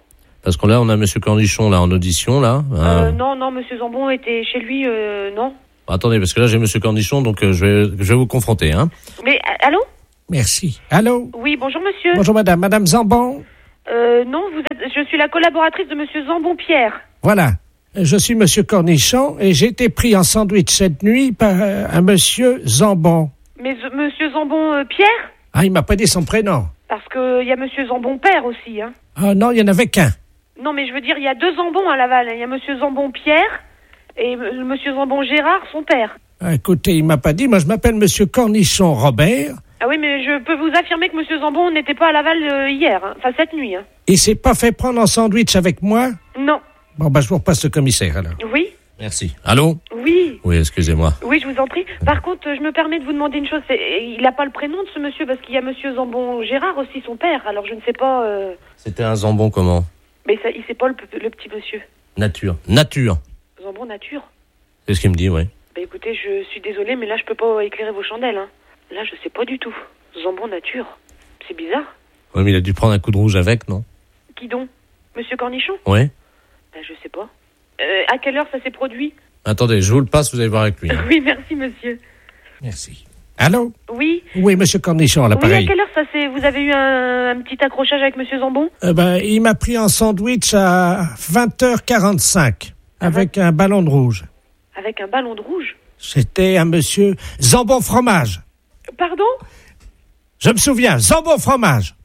Parce que là, on a Monsieur Cornichon là en audition là. Non, Monsieur Zambon était chez lui, non. Attendez, parce que là j'ai Monsieur Cornichon, donc je vais vous confronter, hein. Mais allô? Merci. Allô? Oui, bonjour monsieur. Bonjour madame. Madame Zambon? Non, je suis la collaboratrice de Monsieur Zambon Pierre. Voilà. Je suis Monsieur Cornichon et j'ai été pris en sandwich cette nuit par un Monsieur Zambon. Mais Monsieur Zambon Pierre? Ah, il m'a pas dit son prénom. Parce que il y a Monsieur Zambon Père aussi, hein. Ah non, il y en avait qu'un. Non, mais je veux dire, il y a 2 Zambons à Laval. Il y a Monsieur Zambon Pierre et Monsieur Zambon Gérard, son père. Ah, écoutez, il m'a pas dit. Moi, je m'appelle Monsieur Cornichon Robert. Ah oui, mais je peux vous affirmer que Monsieur Zambon n'était pas à Laval hier, hein. Enfin cette nuit, hein. Il s'est pas fait prendre en sandwich avec moi? Non. Bon, je vous repasse le commissaire, alors. Oui. Merci. Allô? Oui. Oui, excusez-moi. Oui, je vous en prie. Par contre, je me permets de vous demander une chose. Il n'a pas le prénom de ce monsieur parce qu'il y a Monsieur Zambon Gérard aussi, son père. Alors je ne sais pas... C'était un Zambon comment? Mais ça, il sait pas le petit monsieur. Nature. Zambon Nature. C'est ce qu'il me dit, oui. Bah écoutez, je suis désolée, mais là je peux pas éclairer vos chandelles, hein. Là, je sais pas du tout. Zambon Nature. C'est bizarre. Oui, mais il a dû prendre un coup de rouge avec, non? Qui donc? Monsieur Cornichon? Oui. Bah je sais pas. À quelle heure ça s'est produit? Attendez, je vous le passe, vous allez voir avec lui. Oui, merci monsieur. Merci. Allô? Oui. Oui, Monsieur Cornichon, à l'appareil. Oui, à quelle heure vous avez eu un petit accrochage avec Monsieur Zambon? Il m'a pris en sandwich à 20h45 avec un ballon de rouge. Avec un ballon de rouge? C'était un Monsieur Zambon Fromage. Pardon? Je me souviens, Zambon Fromage.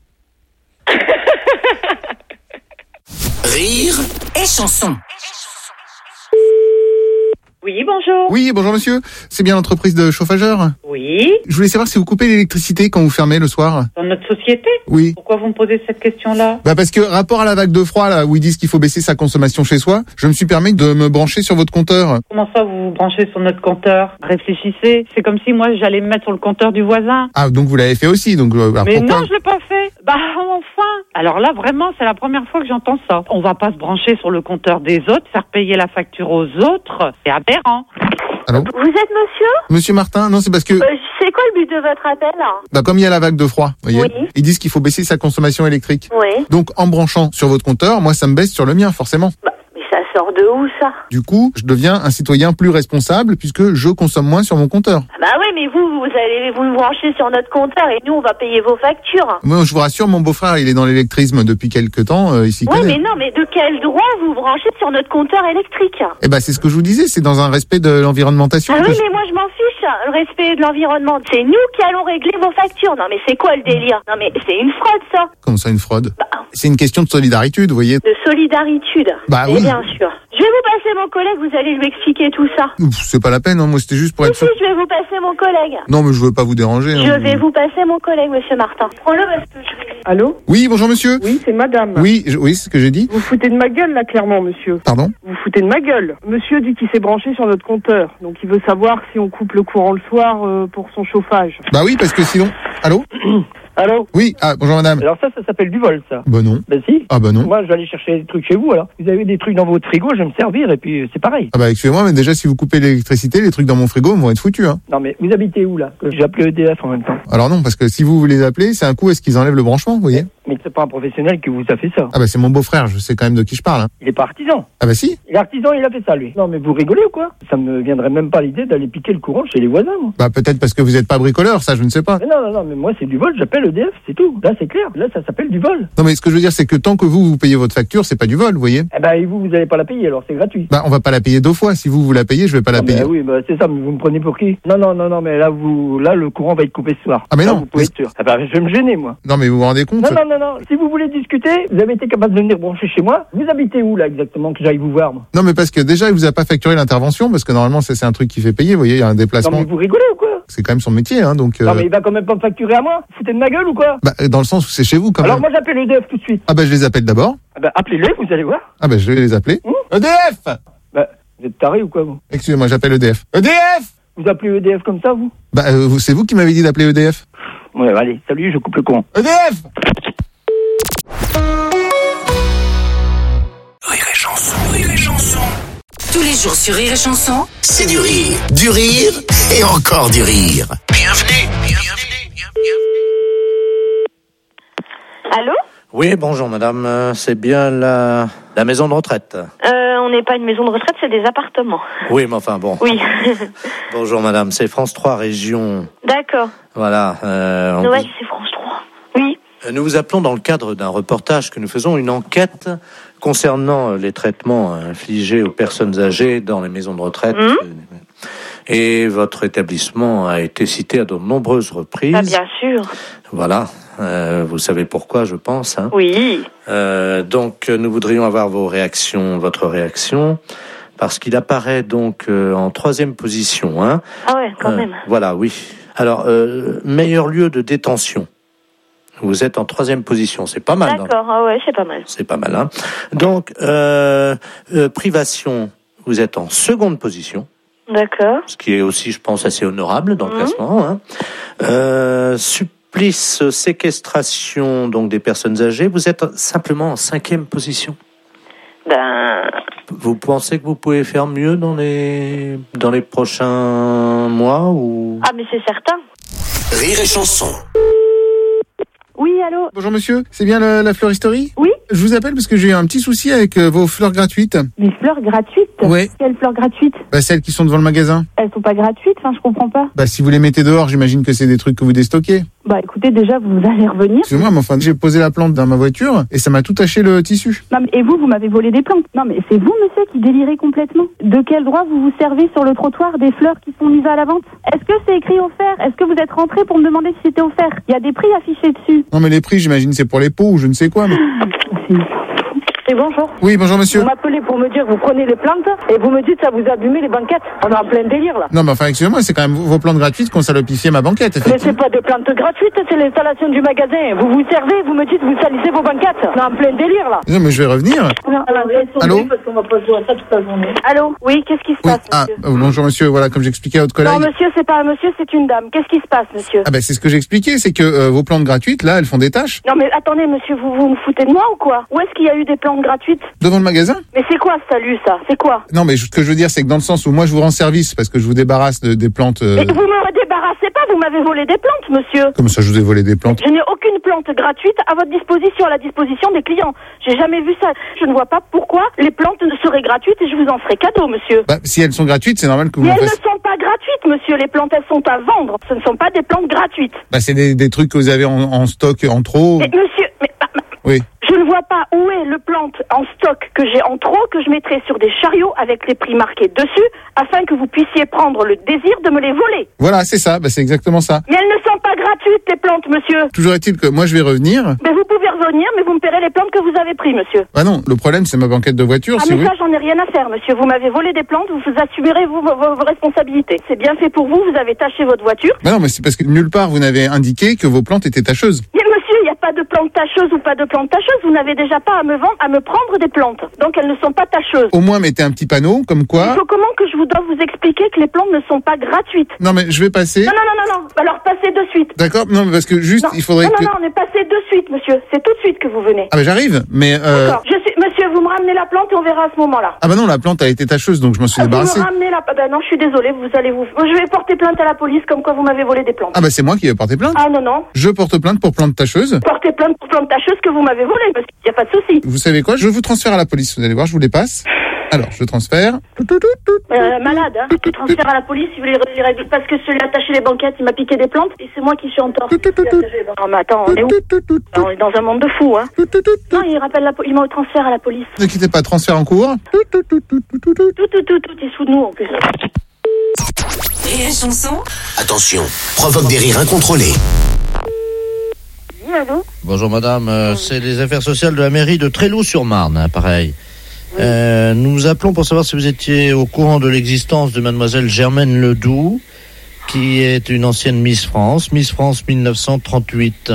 Rire et chanson. Oui, bonjour. Oui, bonjour monsieur. C'est bien l'entreprise de chauffageur? Oui. Je voulais savoir si vous coupez l'électricité quand vous fermez le soir. Dans notre société? Oui. Pourquoi vous me posez cette question-là? Parce que rapport à la vague de froid, là, où ils disent qu'il faut baisser sa consommation chez soi, je me suis permis de me brancher sur votre compteur. Comment ça, vous vous branchez sur notre compteur? Réfléchissez. C'est comme si moi, j'allais me mettre sur le compteur du voisin. Ah, donc vous l'avez fait aussi, donc... alors Mais pourquoi... non, je l'ai pas fait. Bah, enfin. Alors là, vraiment, c'est la première fois que j'entends ça. On va pas se brancher sur le compteur des autres, faire payer la facture aux autres. C'est aberrant. Allô? Vous êtes monsieur? Monsieur Martin? Non, c'est parce que... C'est quoi le but de votre appel? Comme il y a la vague de froid, vous voyez, Oui. ils disent qu'il faut baisser sa consommation électrique. Oui. Donc, en branchant sur votre compteur, moi, ça me baisse sur le mien, forcément. Mais ça sort de où, ça? Du coup, je deviens un citoyen plus responsable puisque je consomme moins sur mon compteur. Bah oui, mais vous allez vous brancher sur notre compteur et nous, on va payer vos factures. Moi, je vous rassure, mon beau-frère, il est dans l'électrisme depuis quelques temps, il s'y Ouais, connaît. mais non, mais de quel droit vous branchez sur notre compteur électrique? C'est ce que je vous disais, c'est dans un respect de l'environnementation. Ah oui, mais moi, je m'en fiche. Le respect de l'environnement, c'est nous qui allons régler vos factures. Non, mais c'est quoi le délire? Non, mais c'est une fraude, ça. Comment ça, une fraude? C'est une question de solidarité, vous voyez. De solidarité. Oui. Bien sûr. Je vais vous passer mon collègue, vous allez lui expliquer tout ça. C'est pas la peine, hein. Moi, c'était juste pour être sûr. Si, je vais vous passer mon collègue. Non, mais je veux pas vous déranger. Je vais vous passer mon collègue, monsieur Martin. Prends-le parce que je vais... Allô? Oui, bonjour monsieur. Oui, c'est madame. Oui, oui, c'est ce que j'ai dit. Vous foutez de ma gueule, là, clairement, monsieur. Pardon? Vous foutez de ma gueule. Monsieur dit qu'il s'est branché sur notre compteur. Donc, il veut savoir si on coupe le courant le soir pour son chauffage. Bah oui, parce que sinon... Allô? Allô? Oui, bonjour madame. Alors ça s'appelle du vol, ça. Bah non. Ben si. Ah bah non. Moi, je vais aller chercher des trucs chez vous, alors. Vous avez des trucs dans votre frigo, je vais me servir, et puis c'est pareil. Ah bah excusez-moi, mais déjà, si vous coupez l'électricité, les trucs dans mon frigo vont être foutus, hein. Non mais, vous habitez où, là? Que j'ai appelé EDF en même temps. Alors non, parce que si vous les appelez, c'est un coup, est-ce qu'ils enlèvent le branchement, vous voyez? Mais c'est pas un professionnel qui vous a fait ça. Ah bah c'est mon beau-frère, je sais quand même de qui je parle, hein. Il est pas artisan. Ah bah si. Il est artisan, il a fait ça, lui. Non mais vous rigolez ou quoi? Ça me viendrait même pas l'idée d'aller piquer le courant chez les voisins, moi. Bah peut-être parce que vous êtes pas bricoleur, ça je ne sais pas. Mais non, mais moi c'est du vol, j'appelle EDF, c'est tout. Là c'est clair, là ça s'appelle du vol. Non mais ce que je veux dire, c'est que tant que vous payez votre facture, c'est pas du vol, vous voyez? Eh ben et vous allez pas la payer, alors c'est gratuit. Bah on va pas la payer 2 fois, si vous la payez, je vais pas la payer. Oui, bah c'est ça, mais vous me prenez pour qui? Non, mais là le courant va être coupé ce soir. Ah mais là, non. Vous pouvez être sûr. Ah bah je vais me gêner, moi. Non mais vous vous rendez compte? Non, si vous voulez discuter, vous avez été capable de venir brancher chez moi. Vous habitez où là exactement, que j'aille vous voir, moi? Non mais parce que déjà il vous a pas facturé l'intervention, parce que normalement c'est un truc qui fait payer, vous voyez, il y a un déplacement. Non mais vous rigolez ou quoi? C'est quand même son métier, hein, donc... Non mais il va quand même pas me facturer à moi. Vous foutez de ma gueule ou quoi? Bah dans le sens où c'est chez vous quand même. Alors moi j'appelle EDF tout de suite. Ah bah je les appelle d'abord. Ah bah appelez-les, vous allez voir. Ah bah je vais les appeler. EDF! Bah vous êtes taré ou quoi vous? Excusez-moi, j'appelle EDF. EDF! Vous appelez EDF comme ça, vous? Bah c'est vous qui m'avez dit d'appeler EDF. Ouais, allez, salut, je coupe le courant. EDF! Rire et chanson, rire et chanson. Tous les jours sur Rire et Chanson, C'est du rire et encore du rire. Bienvenue. Allô? Oui, bonjour madame, c'est bien la maison de retraite. On n'est pas une maison de retraite, c'est des appartements. Oui, mais enfin bon. Oui. Bonjour madame, c'est France 3 Région. D'accord. Voilà. Ouais, c'est France 3. Oui. Nous vous appelons dans le cadre d'un reportage que nous faisons, une enquête concernant les traitements infligés aux personnes âgées dans les maisons de retraite. Et votre établissement a été cité à de nombreuses reprises. Ah, bien sûr. Voilà. Vous savez pourquoi, je pense. Hein. Oui. Donc, nous voudrions avoir votre réaction, parce qu'il apparaît donc en 3e position. Hein. Ah ouais, quand même. Voilà, oui. Alors, meilleur lieu de détention. Vous êtes en 3e position, c'est pas mal. D'accord, ah ouais, c'est pas mal. C'est pas mal, hein. Donc, privation, vous êtes en 2e position. D'accord. Ce qui est aussi, je pense, assez honorable dans le classement. Hein. Supplice, séquestration, donc des personnes âgées, vous êtes simplement en 5e position. Vous pensez que vous pouvez faire mieux dans les prochains mois ou... Ah, mais c'est certain. Rire et chanson. Oui, allô. Bonjour monsieur, c'est bien la fleuristerie ? Oui. Je vous appelle parce que j'ai eu un petit souci avec vos fleurs gratuites. Mes fleurs gratuites ? Oui. Quelles fleurs gratuites ? Celles qui sont devant le magasin. Elles sont pas gratuites, enfin je comprends pas. Si vous les mettez dehors, j'imagine que c'est des trucs que vous déstockez. Écoutez, déjà vous allez revenir. Excusez-moi, mais enfin, j'ai posé la plante dans ma voiture et ça m'a tout taché le tissu. Non mais, et vous m'avez volé des plantes. Non mais c'est vous monsieur qui délirez complètement. De quel droit vous vous servez sur le trottoir des fleurs qui sont mises à la vente ? Est-ce que c'est écrit offert ? Est-ce que vous êtes rentré pour me demander si c'était offert ? Il y a des prix affichés dessus. Non mais les prix, j'imagine c'est pour les pots ou je ne sais quoi. Mais... Et bonjour. Oui, bonjour monsieur. Vous m'appelez pour me dire que vous prenez les plantes et vous me dites ça vous abîmez les banquettes. On est en plein délire là. Non mais enfin excusez-moi, c'est quand même vos plantes gratuites qui ont salopifié ma banquette. Mais c'est pas des plantes gratuites, c'est l'installation du magasin. Vous vous servez, vous me dites vous salissez vos banquettes. On est en plein délire là. Non mais je vais revenir. Allô ? Parce qu'on va pas jouer à ça toute la journée. Allô ? Oui, qu'est-ce qui se passe monsieur ? Bonjour monsieur, voilà, comme j'expliquais à votre collègue. Non monsieur, c'est pas un monsieur, c'est une dame. Qu'est-ce qui se passe monsieur ? C'est ce que j'expliquais, c'est que vos plantes gratuites là, elles font des tâches. Non mais attendez monsieur, vous me foutez de moi ou quoi ? Où est-ce qu'il y a eu des plantes gratuites ? Devant le magasin ? Mais c'est quoi ce salut ça ? C'est quoi ? Non mais ce que je veux dire c'est que dans le sens où moi je vous rends service parce que je vous débarrasse des plantes... Mais vous me débarrassez pas, vous m'avez volé des plantes monsieur. Comment ça je vous ai volé des plantes ? Je n'ai aucune plante gratuite à votre disposition, à la disposition des clients. J'ai jamais vu ça. Je ne vois pas pourquoi les plantes seraient gratuites et je vous en ferai cadeau monsieur. Si elles sont gratuites c'est normal que vous... Mais elles ne sont pas gratuites monsieur, les plantes elles sont à vendre. Ce ne sont pas des plantes gratuites. C'est des trucs que vous avez en stock en trop. Mais monsieur, oui. Je ne vois pas où est le plante en stock que j'ai en trop, que je mettrai sur des chariots avec les prix marqués dessus, afin que vous puissiez prendre le désir de me les voler. Voilà, c'est ça, c'est exactement ça. Mais elles ne sont pas gratuites, les plantes, monsieur. Toujours est-il que moi je vais revenir. Mais vous pouvez revenir, mais vous me paierez les plantes que vous avez prises, monsieur. Non, le problème c'est ma banquette de voiture. Mais ça, j'en ai rien à faire, monsieur. Vous m'avez volé des plantes, vous assumerez vos responsabilités. C'est bien fait pour vous, vous avez taché votre voiture. Non, mais c'est parce que nulle part vous n'avez indiqué que vos plantes étaient tacheuses. Mais monsieur, il n'y a pas de plantes tacheuses ou pas de plantes tacheuses. Vous n'avez déjà pas à me vendre, à me prendre des plantes. Donc elles ne sont pas tacheuses. Au moins mettez un petit panneau, comme quoi... Comment que je vous dois vous expliquer que les plantes ne sont pas gratuites ? Non, mais je vais passer... Non. Alors passez de suite. D'accord, non, mais parce que juste, il faudrait que... Non, mais passez de suite, monsieur. C'est tout de suite que vous venez. J'arrive, mais... D'accord. Monsieur, vous me ramenez la plante et on verra à ce moment-là. Non, la plante a été tacheuse, donc je m'en suis débarrassé. Vous me ramenez la... non, je suis désolée, je vais porter plainte à la police comme quoi vous m'avez volé des plantes. C'est moi qui vais porter plainte. Non. Je porte plainte pour plante tacheuse. Portez plainte pour plante tacheuse que vous m'avez volé, parce qu'il n'y a pas de souci. Vous savez quoi ? Je vous transfère à la police, vous allez voir, je vous les passe. Alors, je transfère. Malade, hein. Je transfère à la police, il voulait les règles. Parce que celui attaché les banquettes, il m'a piqué des plantes et c'est moi qui suis en tort. Non, mais attends, on est où ? On est dans un monde de fous, hein. Non, il m'a transféré à la police. Ne quittez pas, transfert en cours. Tout est sous nous en plus. Et la chanson ? Attention, provoque des rires incontrôlés. Oui, allô ? Bonjour madame, c'est les affaires sociales de la mairie de Tréloux-sur-Marne, pareil. Nous vous appelons pour savoir si vous étiez au courant de l'existence de mademoiselle Germaine Ledoux, qui est une ancienne Miss France 1938.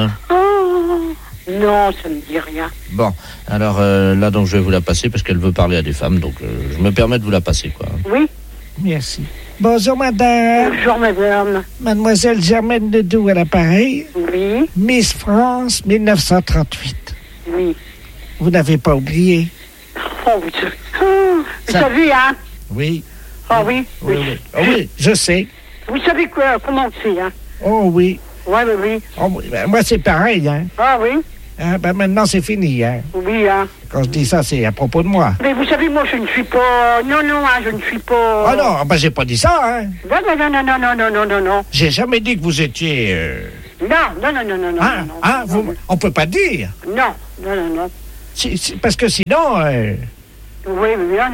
Non, ça me dit rien. Bon, alors là donc je vais vous la passer parce qu'elle veut parler à des femmes, donc je me permets de vous la passer, quoi. Oui. Merci. Bonjour madame. Bonjour madame. Mademoiselle Germaine Ledoux à l'appareil. Oui. Miss France 1938. Oui. Vous n'avez pas oublié? Vous savez, hein? Oui. Ah oui. Oui, je sais. Vous savez quoi, comment c'est, hein? Oh oui. Oui. Oh, oui. Moi c'est pareil, hein. Ah oui. Hein, ben maintenant, c'est fini. Hein. Oui, hein. Quand je dis ça, c'est à propos de moi. Mais vous savez, moi, je ne suis pas... Non, je ne suis pas... Ah non, ben j'ai pas dit ça, hein. Non. J'ai jamais dit que vous étiez... Non. On peut pas dire. Non. Parce que sinon... Oui,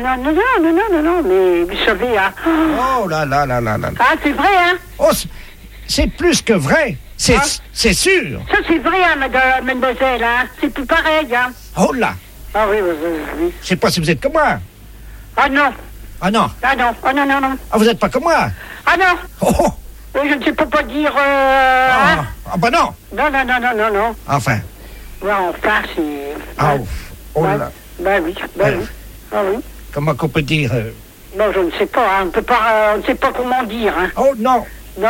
non, mais vous savez, hein... Oh là. Ah, c'est vrai, hein. Oh, c'est plus que vrai. C'est sûr. Ça, c'est vrai, hein, mademoiselle, hein. C'est plus pareil, hein. Oh là. Ah oui. Je sais pas si vous êtes comme moi. Ah non. Non. Ah, vous êtes pas comme moi. Ah non. Oh. Oui, je ne sais pas dire... Ah bah non. Non. Enfin. Ouais, enfin, c'est... Ah, oh là. Oui. Ah oui. Comment qu'on peut dire Non, je ne sais pas, hein. On ne sait pas comment dire, hein. Oh non. Non.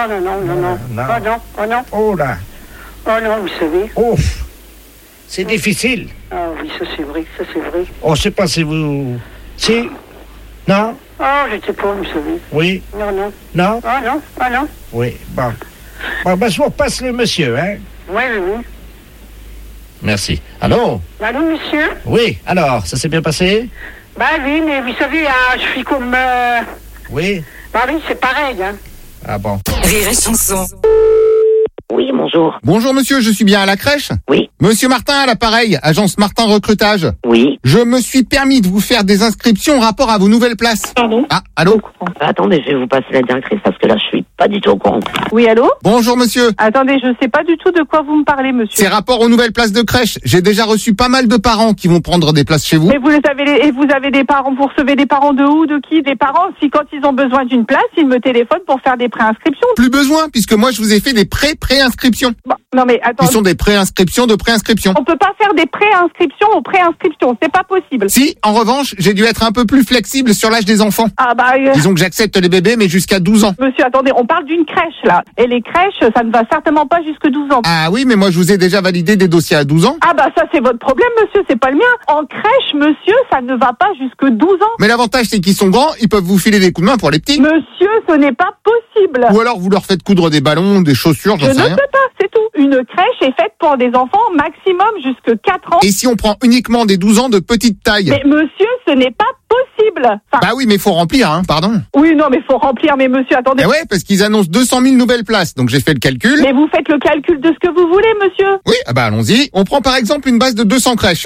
Oh non. Oh là. Oh non, vous savez. Oh. C'est difficile. Ah oui, ça c'est vrai. Oh, je sais pas si vous... Si. Non. Oh, je ne sais pas, vous savez. Oui. Non. Ah non. Oui, bon. Ben, je vous repasse le monsieur, hein. Oui. Merci. Allô, monsieur? Oui, alors, ça s'est bien passé? Bah oui, mais vous savez, hein, je suis comme... Oui. Bah oui, c'est pareil, hein. Ah bon. Rire et chanson. Oui, bonjour. Bonjour monsieur, je suis bien à la crèche? Oui. Monsieur Martin à l'appareil, agence Martin Recrutage. Oui. Je me suis permis de vous faire des inscriptions en rapport à vos nouvelles places. Pardon? Ah, allô? Attendez, je vais vous passer la directrice parce que là, je suis pas du tout au courant. Oui, allô? Bonjour monsieur. Attendez, je sais pas du tout de quoi vous me parlez, monsieur. C'est rapport aux nouvelles places de crèche. J'ai déjà reçu pas mal de parents qui vont prendre des places chez vous. Mais vous avez des parents, vous recevez des parents de où, de qui? Des parents, si quand ils ont besoin d'une place, ils me téléphonent pour faire des préinscriptions. Plus besoin, puisque moi je vous ai fait des préinscriptions. Bon, non mais attends. Qui sont des préinscriptions de préinscription. On peut pas faire des préinscriptions aux préinscriptions, c'est pas possible. Si, en revanche, j'ai dû être un peu plus flexible sur l'âge des enfants. Ah bah... Disons que j'accepte les bébés, mais jusqu'à 12 ans. Monsieur, attendez, on parle d'une crèche, là. Et les crèches, ça ne va certainement pas jusque 12 ans. Ah oui, mais moi je vous ai déjà validé des dossiers à 12 ans. Ah bah ça c'est votre problème, monsieur, c'est pas le mien. En crèche, monsieur, ça ne va pas jusque 12 ans. Mais l'avantage c'est qu'ils sont grands, ils peuvent vous filer des coups de main pour les petits. Monsieur, ce n'est pas possible. Ou alors vous leur faites coudre des ballons, des chaussures, j'en sais rien. Je ne peux pas, c'est tout. Une crèche est faite pour des enfants maximum jusque 4 ans. Et si on prend uniquement des 12 ans de petite taille? Mais monsieur, ce n'est pas possible. Enfin... Bah oui, mais faut remplir, hein, pardon. Oui, non, mais faut remplir, mais monsieur, attendez. Eh ouais, parce qu'ils annoncent 200 000 nouvelles places, donc j'ai fait le calcul. Mais vous faites le calcul de ce que vous voulez, monsieur. Oui, ah bah allons-y. On prend par exemple une base de 200 crèches.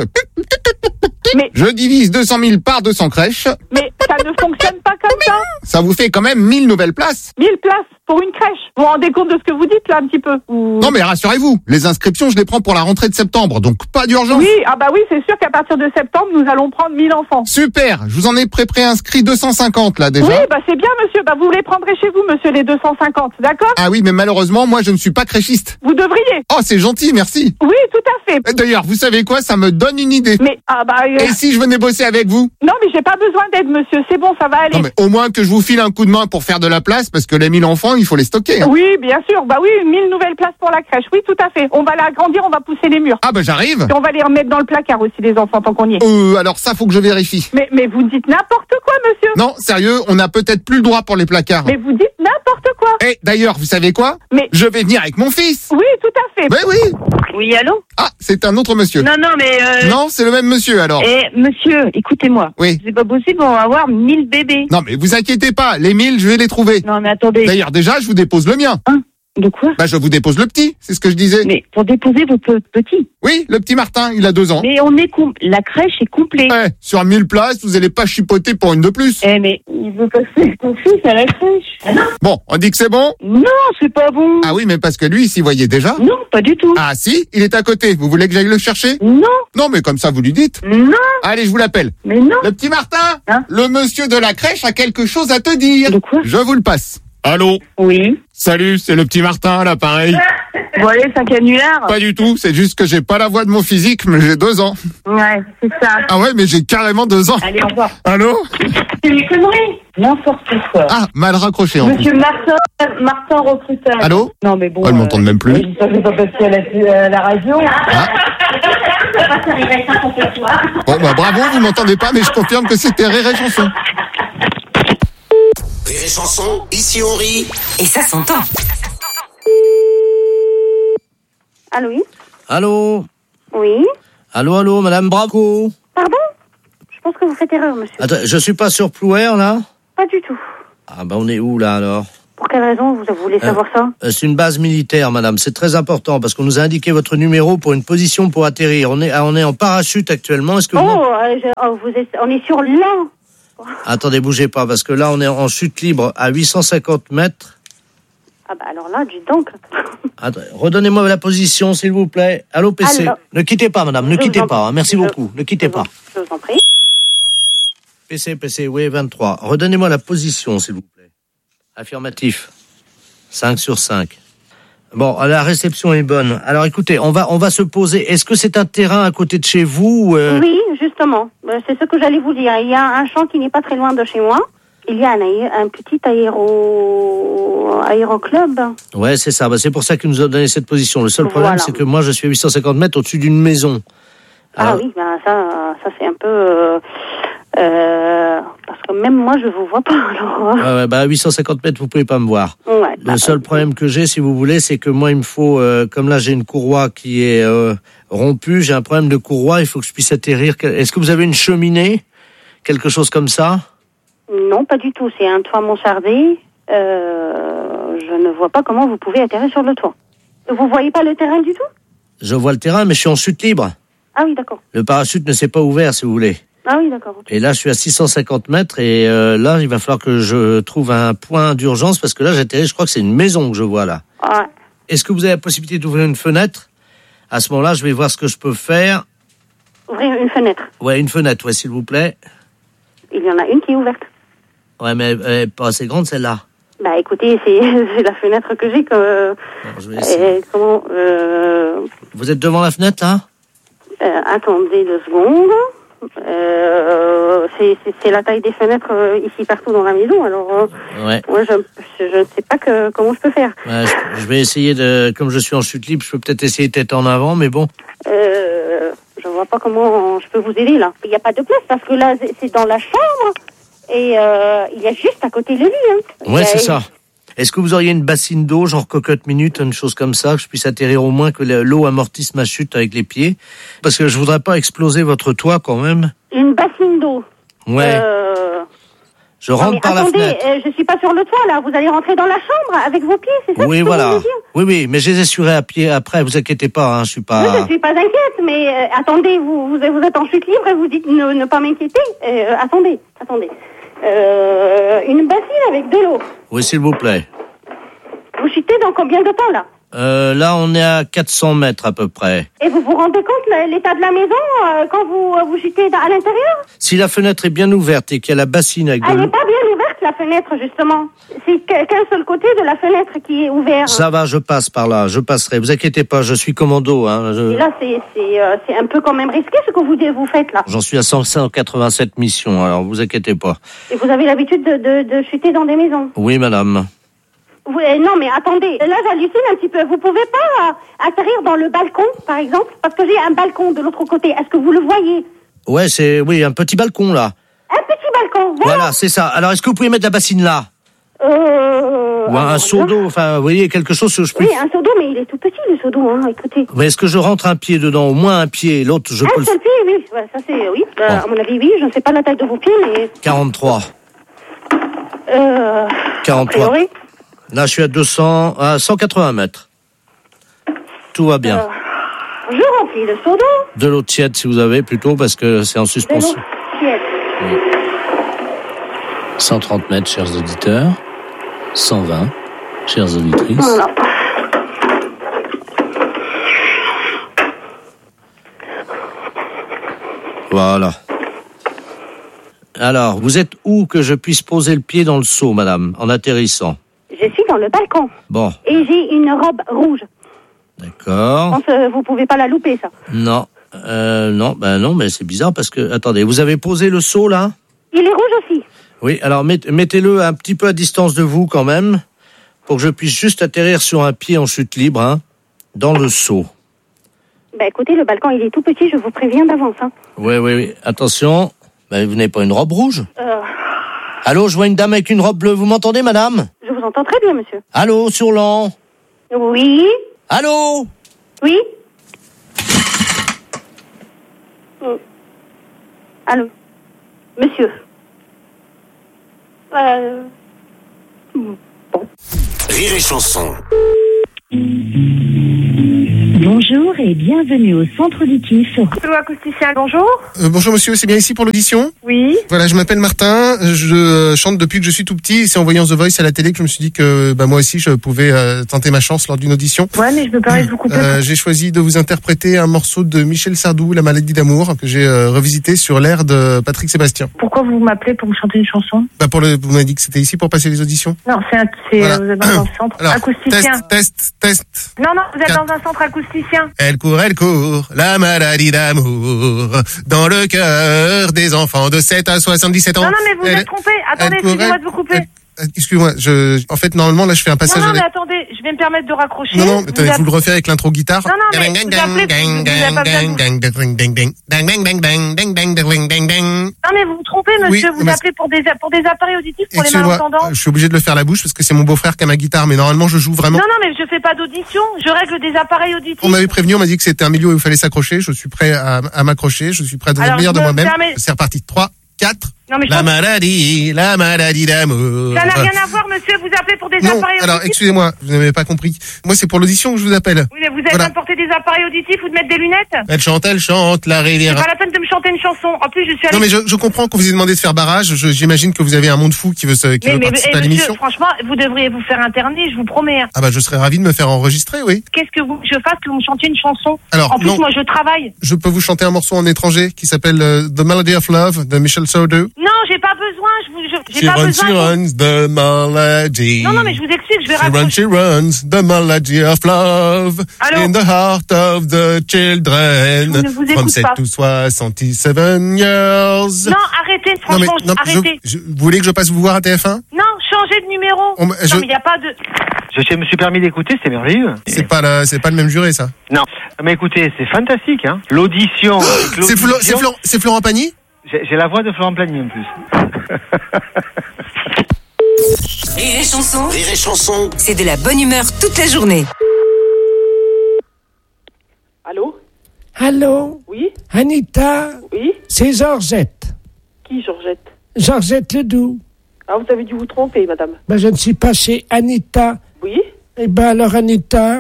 Mais... Je divise 200 000 par 200 crèches. Mais ça ne fonctionne pas comme ça. Ça vous fait quand même 1000 nouvelles places. 1000 places pour une crèche. Vous vous rendez compte de ce que vous dites là un petit peu ou... Non mais rassurez-vous, les inscriptions je les prends pour la rentrée de septembre, donc pas d'urgence. Oui, ah bah oui, c'est sûr qu'à partir de septembre, nous allons prendre 1000 enfants. Super, je vous en ai préinscrit 250 là déjà. Oui, bah c'est bien monsieur, bah vous les prendrez chez vous monsieur les 250, d'accord? Ah oui, mais malheureusement, moi je ne suis pas créchiste. Vous devriez. Oh, c'est gentil, merci. Oui, tout à fait. D'ailleurs, vous savez quoi, ça me donne une idée. Mais ah bah Et si je venais bosser avec vous? Non, mais j'ai pas besoin d'aide monsieur, c'est bon, ça va aller. Non mais au moins que je vous file un coup de main pour faire de la place parce que les 1000 enfants, il faut les stocker. Hein. Oui, bien sûr. Bah oui, 1000 nouvelles places pour la crèche. Oui, tout à fait. On va l'agrandir, on va pousser les murs. Ah bah j'arrive. Et on va les remettre dans le placard aussi, les enfants, tant qu'on y est. Alors ça, faut que je vérifie. Mais vous dites n'importe quoi, monsieur. Non, sérieux, on n'a peut-être plus le droit pour les placards. Mais vous dites n'importe quoi. Et d'ailleurs, vous savez quoi? Mais... Je vais venir avec mon fils. Oui, tout à fait. Mais oui. Oui, allô? Ah, c'est un autre monsieur. Non, mais... Non, c'est le même monsieur, alors. Monsieur, écoutez-moi. Oui. C'est pas possible, on va avoir 1000 bébés. Non, mais vous inquiétez pas, les 1000, je vais les trouver. Non, mais attendez. D'ailleurs, déjà, je vous dépose le mien. Hein? De quoi? Bah, je vous dépose le petit, c'est ce que je disais. Mais pour déposer votre petit? Oui, le petit Martin, il a 2 ans. Mais la crèche est complète. Sur 1000 places, vous allez pas chipoter pour une de plus. Mais il veut passer ton fils à la crèche. Ah non? Bon, on dit que c'est bon? Non, c'est pas bon. Ah oui, mais parce que lui, il s'y voyait déjà? Non, pas du tout. Ah si, il est à côté. Vous voulez que j'aille le chercher? Non. Non, mais comme ça, vous lui dites. Non. Allez, je vous l'appelle. Mais non. Le petit Martin, le monsieur de la crèche a quelque chose à te dire. De quoi? Je vous le passe. Allô? Oui. Salut, c'est le petit Martin à l'appareil. Bon allez, c'est un canular. Pas du tout, c'est juste que j'ai pas la voix de mon physique, mais j'ai 2 ans. Ouais, c'est ça. Ah ouais, mais j'ai carrément 2 ans. Allez, au revoir. Allô? C'est des conneries. N'importe quoi. Ah, mal raccroché en Monsieur Martin Recrutage. Allô? Non mais bon. Elles m'entendent même plus. Ça ne pas passer à la radio. Ah. Bon bah bravo, vous m'entendez pas, mais je confirme que c'était Rire et Chanson. Rire et Chanson, ici on rit. Et ça s'entend. Allô, oui? Allô? Oui. Allô, madame Bravo. Pardon? Je pense que vous faites erreur, monsieur. Attends, je suis pas sur Plouer, là? Pas du tout. Ah, on est où, là, alors? Pour quelle raison vous voulez savoir ça? C'est une base militaire, madame. C'est très important, parce qu'on nous a indiqué votre numéro pour une position pour atterrir. On est en parachute actuellement. Est-ce que on est sur l'an. Attendez, bougez pas, parce que là, on est en chute libre à 850 mètres. Ah bah alors là, dites donc. Attendez, redonnez-moi la position, s'il vous plaît. Allô, PC. Alors, ne quittez pas, madame, ne quittez pas. Merci beaucoup. Ne quittez pas. Je vous en prie. PC, oui, 23. Redonnez-moi la position, s'il vous plaît. Affirmatif. 5 sur 5. Bon, la réception est bonne. Alors, écoutez, on va se poser. Est-ce que c'est un terrain à côté de chez vous Oui, justement. C'est ce que j'allais vous dire. Il y a un champ qui n'est pas très loin de chez moi. Il y a un petit aéroclub. Ouais, c'est ça. C'est pour ça qu'ils nous ont donné cette position. Le seul problème, c'est que moi, je suis à 850 mètres au-dessus d'une maison. Alors... Ah oui, ça c'est un peu... parce que même moi, je vous vois pas. Alors... Ouais, à 850 mètres, vous pouvez pas me voir. Ouais, le seul problème que j'ai, si vous voulez, c'est que moi, il me faut... comme là, j'ai une courroie qui est rompue, j'ai un problème de courroie, il faut que je puisse atterrir. Est-ce que vous avez une cheminée? Quelque chose comme ça? Non, pas du tout. C'est un toit mansardé. Je ne vois pas comment vous pouvez atterrir sur le toit. Vous voyez pas le terrain du tout? Je vois le terrain, mais je suis en chute libre. Ah oui, d'accord. Le parachute ne s'est pas ouvert, si vous voulez. Ah oui, d'accord. Okay. Et là, je suis à 650 mètres et là, il va falloir que je trouve un point d'urgence parce que là, j'atterris, je crois que c'est une maison que je vois là. Ouais. Est-ce que vous avez la possibilité d'ouvrir une fenêtre? À ce moment-là, je vais voir ce que je peux faire. Ouvrir une fenêtre? Ouais, une fenêtre, ouais, s'il vous plaît. Il y en a une qui est ouverte. Ouais, mais elle est pas assez grande, celle-là. Bah écoutez, c'est la fenêtre que j'ai. Bon, je vais essayer. Vous êtes devant la fenêtre, là? Attendez 2 secondes. C'est la taille des fenêtres ici partout dans la maison. Alors, ouais. Moi, je ne sais pas comment je peux faire. Ouais, je vais essayer comme je suis en chute libre, je peux peut-être essayer de tête en avant, mais bon. Je vois pas comment je peux vous aider là. Il n'y a pas de place parce que là, c'est dans la chambre et il y a juste à côté le lit. Hein. Ouais, c'est ça. Est-ce que vous auriez une bassine d'eau, genre cocotte minute, une chose comme ça, que je puisse atterrir au moins, que l'eau amortisse ma chute avec les pieds? Parce que je voudrais pas exploser votre toit quand même. Une bassine d'eau? Ouais. Je rentre par la fenêtre. Attendez, je suis pas sur le toit là, vous allez rentrer dans la chambre avec vos pieds, c'est ça? Oui, voilà. Oui, mais je les essuierai à pied après, vous inquiétez pas, hein, je suis pas... Oui, je suis pas inquiète, mais attendez, vous êtes en chute libre et vous dites ne pas m'inquiéter. Attendez. Une bassine avec de l'eau. Oui, s'il vous plaît. Vous chutez dans combien de temps, là? Là, on est à 400 mètres, à peu près. Et vous vous rendez compte, l'état de la maison, quand vous chutez à l'intérieur? Si la fenêtre est bien ouverte et qu'il y a la bassine avec de l'eau... Elle n'est pas bien ouverte, la fenêtre, justement. C'est qu'un seul côté de la fenêtre qui est ouvert. Ça va, je passe par là, je passerai. Vous inquiétez pas, je suis commando. Hein, Et là, c'est un peu quand même risqué, ce que vous faites, là. J'en suis à 187 missions, alors vous inquiétez pas. Et vous avez l'habitude de chuter dans des maisons? Oui, madame. Non, mais attendez, là j'hallucine un petit peu. Vous pouvez pas atterrir dans le balcon, par exemple? Parce que j'ai un balcon de l'autre côté. Est-ce que vous le voyez? Ouais, un petit balcon, là. Un petit balcon, voilà, c'est ça. Alors, est-ce que vous pouvez mettre la bassine là? Ou un seau d'eau, enfin, vous voyez, quelque chose que je peux... Oui, un seau d'eau, mais il est tout petit, le seau d'eau, hein, écoutez. Mais est-ce que je rentre un pied dedans? Au moins un pied, l'autre, je peux... Un seul pied, oui, ouais, ça c'est... Oui, bon. À mon avis, oui, je ne sais pas la taille de vos pieds, mais... 43. 43. Priori. Là, je suis à 180 mètres. Tout va bien. Je remplis le seau d'eau. De l'eau tiède, si vous avez, plutôt, parce que c'est en suspension. De l'eau tiède. Oui. 130 mètres, chers auditeurs. 120, chères auditrices. Voilà. Voilà. Alors, vous êtes où que je puisse poser le pied dans le seau, madame, en atterrissant? Je suis dans le balcon. Bon. Et j'ai une robe rouge. D'accord. Je pense que vous pouvez pas la louper, ça. Non. Non, mais c'est bizarre parce que... Attendez, vous avez posé le seau, là? Il est rouge aussi. Oui, alors mettez-le un petit peu à distance de vous, quand même, pour que je puisse juste atterrir sur un pied en chute libre, hein, dans le seau. Bah écoutez, le balcon, il est tout petit, je vous préviens d'avance, hein. Oui. Attention. Bah, vous n'avez pas une robe rouge? Allô, je vois une dame avec une robe bleue. Vous m'entendez, madame? Je vous entends très bien, monsieur. Allô, sur l'an? Oui. Allô? Oui. Allô. Monsieur. Rire et chanson. Bonjour et bienvenue au centre auditif. Acousticien, bonjour. Bonjour monsieur, c'est bien ici pour l'audition ? Oui. Voilà, je m'appelle Martin, je chante depuis que je suis tout petit. C'est en voyant The Voice à la télé que je me suis dit que moi aussi je pouvais tenter ma chance lors d'une audition. Ouais, mais je me permets de vous couper. J'ai choisi de vous interpréter un morceau de Michel Sardou, La maladie d'amour, que j'ai revisité sur l'air de Patrick Sébastien. Pourquoi vous m'appelez pour me chanter une chanson ? Vous m'avez dit que c'était ici pour passer les auditions ? Non, Voilà. vous êtes dans un centre acousticien. Test. Non, vous êtes dans un centre acousticien. Elle court, la maladie d'amour, dans le cœur des enfants de 7 à 77 ans. Non, mais vous êtes trompé. Attendez, excusez-moi de vous couper. Excusez-moi, en fait, normalement, là, je fais un passage. Non, mais attendez, je vais me permettre de raccrocher. Non, attendez, vous le refaites avec l'intro guitare. Non, mais vous vous trompez, monsieur. Vous appelez pour des appareils auditifs pour les malentendants. Je suis obligé de le faire à la bouche parce que c'est mon beau-frère qui a ma guitare, mais normalement, je joue vraiment. Non, mais je fais pas d'audition. Je règle des appareils auditifs. On m'avait prévenu, on m'a dit que c'était un milieu où il fallait s'accrocher. Je suis prêt à m'accrocher. Je suis prêt à donner le meilleur de moi-même. C'est reparti. 3, 4. Non, mais la maladie d'amour. Ça n'a rien à voir, monsieur. Vous appelez pour des appareils auditifs. Alors, excusez-moi, vous n'avez pas compris. Moi, c'est pour l'audition que je vous appelle. Oui, mais vous avez importé des appareils auditifs ou de mettre des lunettes. Elle chante, la rivière. C'est pas la peine de me chanter une chanson. En plus, je suis allée... Non, mais je comprends qu'on vous ait demandé de faire barrage. J'imagine que vous avez un monde fou qui veut participer à l'émission. Franchement, vous devriez vous faire interner, je vous promets. Ah je serais ravi de me faire enregistrer, oui. Qu'est-ce que je fasse que vous me chantiez une chanson? Alors, en plus, moi, je travaille. Je peux vous chanter un morceau en étranger qui s'appelle The Melody of Love de Michel Sardou. Non, j'ai pas besoin. J'ai pas besoin. She runs the melody. Non, mais je vous explique, je vais raconter. She runs the melody of love. Allô? In the heart of the children. Je ne vous écoute From 7 pas. to 67 years. Non, arrêtez, franchement, arrêtez. Vous voulez que je passe vous voir à TF1? Non, changez de numéro. Non, mais il n'y a pas de... Je me suis permis d'écouter, c'est merveilleux. C'est pas le même juré, ça. Non, mais écoutez, c'est fantastique, hein. L'audition. C'est Florent Pagny? J'ai la voix de Florent Pagny, en plus. Rire et chanson. Rire et chanson. C'est de la bonne humeur toute la journée. Allô? Allô? Oui? Anita? Oui? C'est Georgette. Qui, Georgette? Georgette Ledoux. Ah, vous avez dû vous tromper, madame. Je ne suis pas chez Anita. Oui? Eh ben alors, Anita,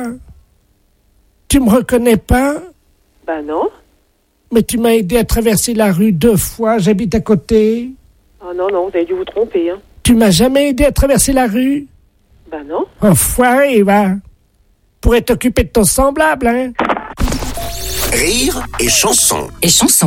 tu me reconnais pas? Non. Mais tu m'as aidé à traverser la rue 2 fois, j'habite à côté. Ah non, vous avez dû vous tromper, hein. Tu m'as jamais aidé à traverser la rue? Non. Enfoiré, va. Pourrais t'occuper de ton semblable, hein. Rire et chanson. Et chanson.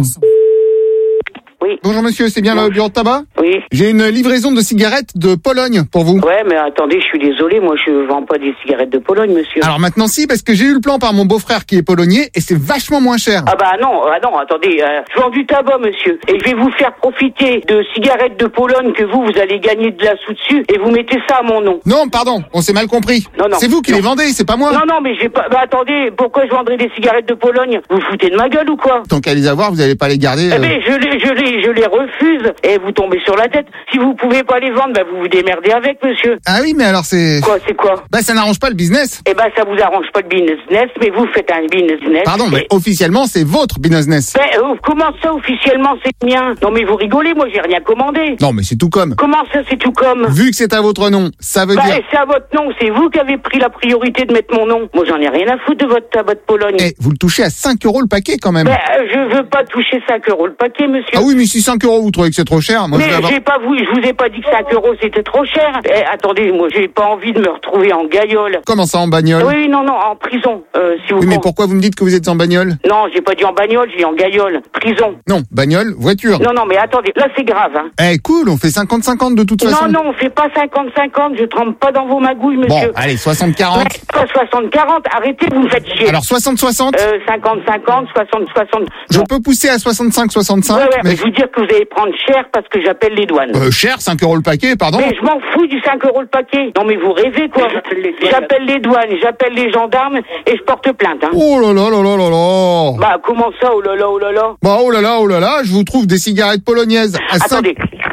Oui. Bonjour monsieur, c'est bien le bureau de tabac? Oui. J'ai une livraison de cigarettes de Pologne pour vous. Ouais, mais attendez, je suis désolé, moi je vends pas des cigarettes de Pologne, monsieur. Alors maintenant si, parce que j'ai eu le plan par mon beau-frère qui est polonais et c'est vachement moins cher. Non, attendez, je vends du tabac, monsieur, et je vais vous faire profiter de cigarettes de Pologne que vous allez gagner de la sous dessus et vous mettez ça à mon nom. Non, pardon, on s'est mal compris. Non. C'est vous qui les vendez, c'est pas moi. Non, mais j'ai pas... attendez, pourquoi je vendrais des cigarettes de Pologne? Vous foutez de ma gueule ou quoi? Tant qu'à les avoir, vous allez pas les garder. Eh ben, je les refuse et vous tombez sur la tête. Si vous pouvez pas les vendre, vous vous démerdez avec, monsieur. Ah oui, mais alors c'est... Quoi, c'est quoi? Ça n'arrange pas le business. Ça vous arrange pas le business, mais vous faites un business. Pardon, mais officiellement, c'est votre business. Comment ça, officiellement, c'est le mien? Non, mais vous rigolez, moi, j'ai rien commandé. Non, mais c'est tout comme. Comment ça, c'est tout comme? Vu que c'est à votre nom, ça veut dire... c'est à votre nom, c'est vous qui avez pris la priorité de mettre mon nom. Moi, j'en ai rien à foutre de votre tabac de Pologne. Vous le touchez à 5 € le paquet, quand même. Je veux pas toucher 5 € le paquet, monsieur. Ah oui, mais si 5 € vous trouvez que c'est trop cher, moi, mais je vous ai pas dit que 5 € c'était trop cher. Attendez, moi, j'ai pas envie de me retrouver en gaillole. Comment ça, en bagnole? Oui, non, en prison, si vous... Oui, mais pourquoi vous me dites que vous êtes en bagnole? Non, j'ai pas dit en bagnole, j'ai dit en gaillole. Prison. Non, bagnole, voiture. Non, mais attendez, là, c'est grave, hein. Cool, on fait 50-50 de toute façon. Non, on fait pas 50-50, je trempe pas dans vos magouilles, monsieur. Bon, allez, 60-40. Pas 60-40, arrêtez, vous me faites chier. Alors, 60-60? 50-50, 60-60. Je peux pousser à 65-65. Ouais, mais je vous dire que vous allez prendre cher parce que j'appelle les douanes. Cher, 5 € le paquet, pardon? Mais je m'en fous du 5 € le paquet. Non, mais vous rêvez, quoi. J'appelle les douanes, j'appelle les gendarmes et je porte plainte, hein. Oh là là là là là là. Comment ça, oh là là, oh là là? Oh là là, je vous trouve des cigarettes polonaises à Attendez.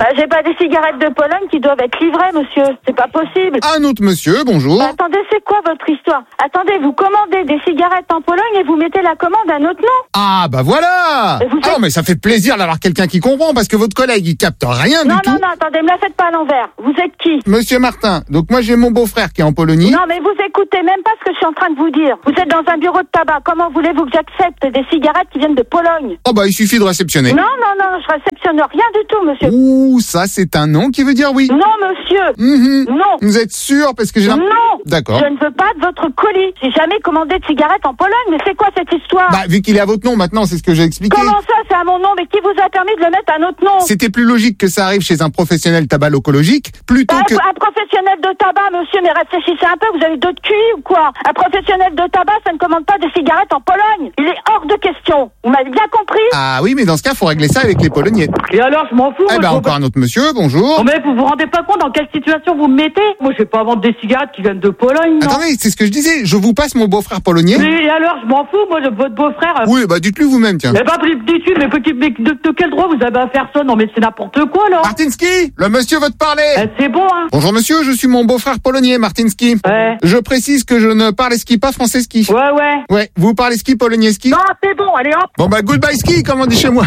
J'ai pas des cigarettes de Pologne qui doivent être livrées, monsieur. C'est pas possible. Un autre monsieur, bonjour. Attendez, c'est quoi votre histoire? Attendez, vous commandez des cigarettes en Pologne et vous mettez la commande à notre nom. Ah, bah voilà. Ah, mais ça fait plaisir d'avoir quelqu'un qui comprend, parce que votre collègue, il capte rien du tout. Non, attendez, me la faites pas à l'envers. Vous êtes qui? Monsieur Martin. Donc moi, j'ai mon beau-frère qui est en Pologne. Non, mais vous écoutez même pas ce que je suis en train de vous dire. Vous êtes dans un bureau de tabac. Comment voulez-vous que j'accepte des cigarettes qui viennent de Pologne? Oh, bah, il suffit de réceptionner. Non, je réceptionne rien du tout, monsieur. Ouh, ça, c'est un non qui veut dire oui. Non, monsieur. Non. Vous êtes sûr? Parce que j'ai... Non. D'accord. Je ne veux pas de votre colis. J'ai jamais commandé de cigarettes en Pologne, mais c'est quoi cette histoire? Bah, vu qu'il est à votre nom maintenant, c'est ce que j'ai expliqué. Comment ça, c'est à mon nom? Mais qui vous a permis de le mettre à notre nom? C'était plus logique que ça arrive chez un professionnel tabacologique, plutôt que... Un professionnel de tabac, monsieur, mais réfléchissez un peu, vous avez d'autres QI ou quoi? Un professionnel de tabac, ça ne commande pas des cigarettes en Pologne. Il est hors de question. Vous m'avez bien compris? Ah oui, mais dans ce cas, faut régler ça avec les Polonais. Et alors, je m'en fous. Eh ben, encore un autre monsieur, bonjour. Non mais vous vous rendez pas compte dans quelle situation vous me mettez? Moi, je vais pas vendre des cigarettes qui viennent de Pologne, non. Attendez, c'est ce que je disais, je vous passe mon beau-frère polonais. Mais alors, je m'en fous, moi, de votre beau-frère. Oui, bah dites-lui vous-même, tiens. Eh ben, dites-lui, mais de quel droit vous avez à faire ça? Non mais c'est n'importe quoi, là. Martinski, le monsieur veut te parler. C'est bon, hein. Bonjour monsieur, je suis mon beau-frère polonais, Martinski. Ouais. Je précise que je ne parle ski pas français ski. Ouais. Ouais, vous parlez ski polonais ski? Non, c'est bon, allez hop. Bon bah goodbye ski, comme on dit chez moi.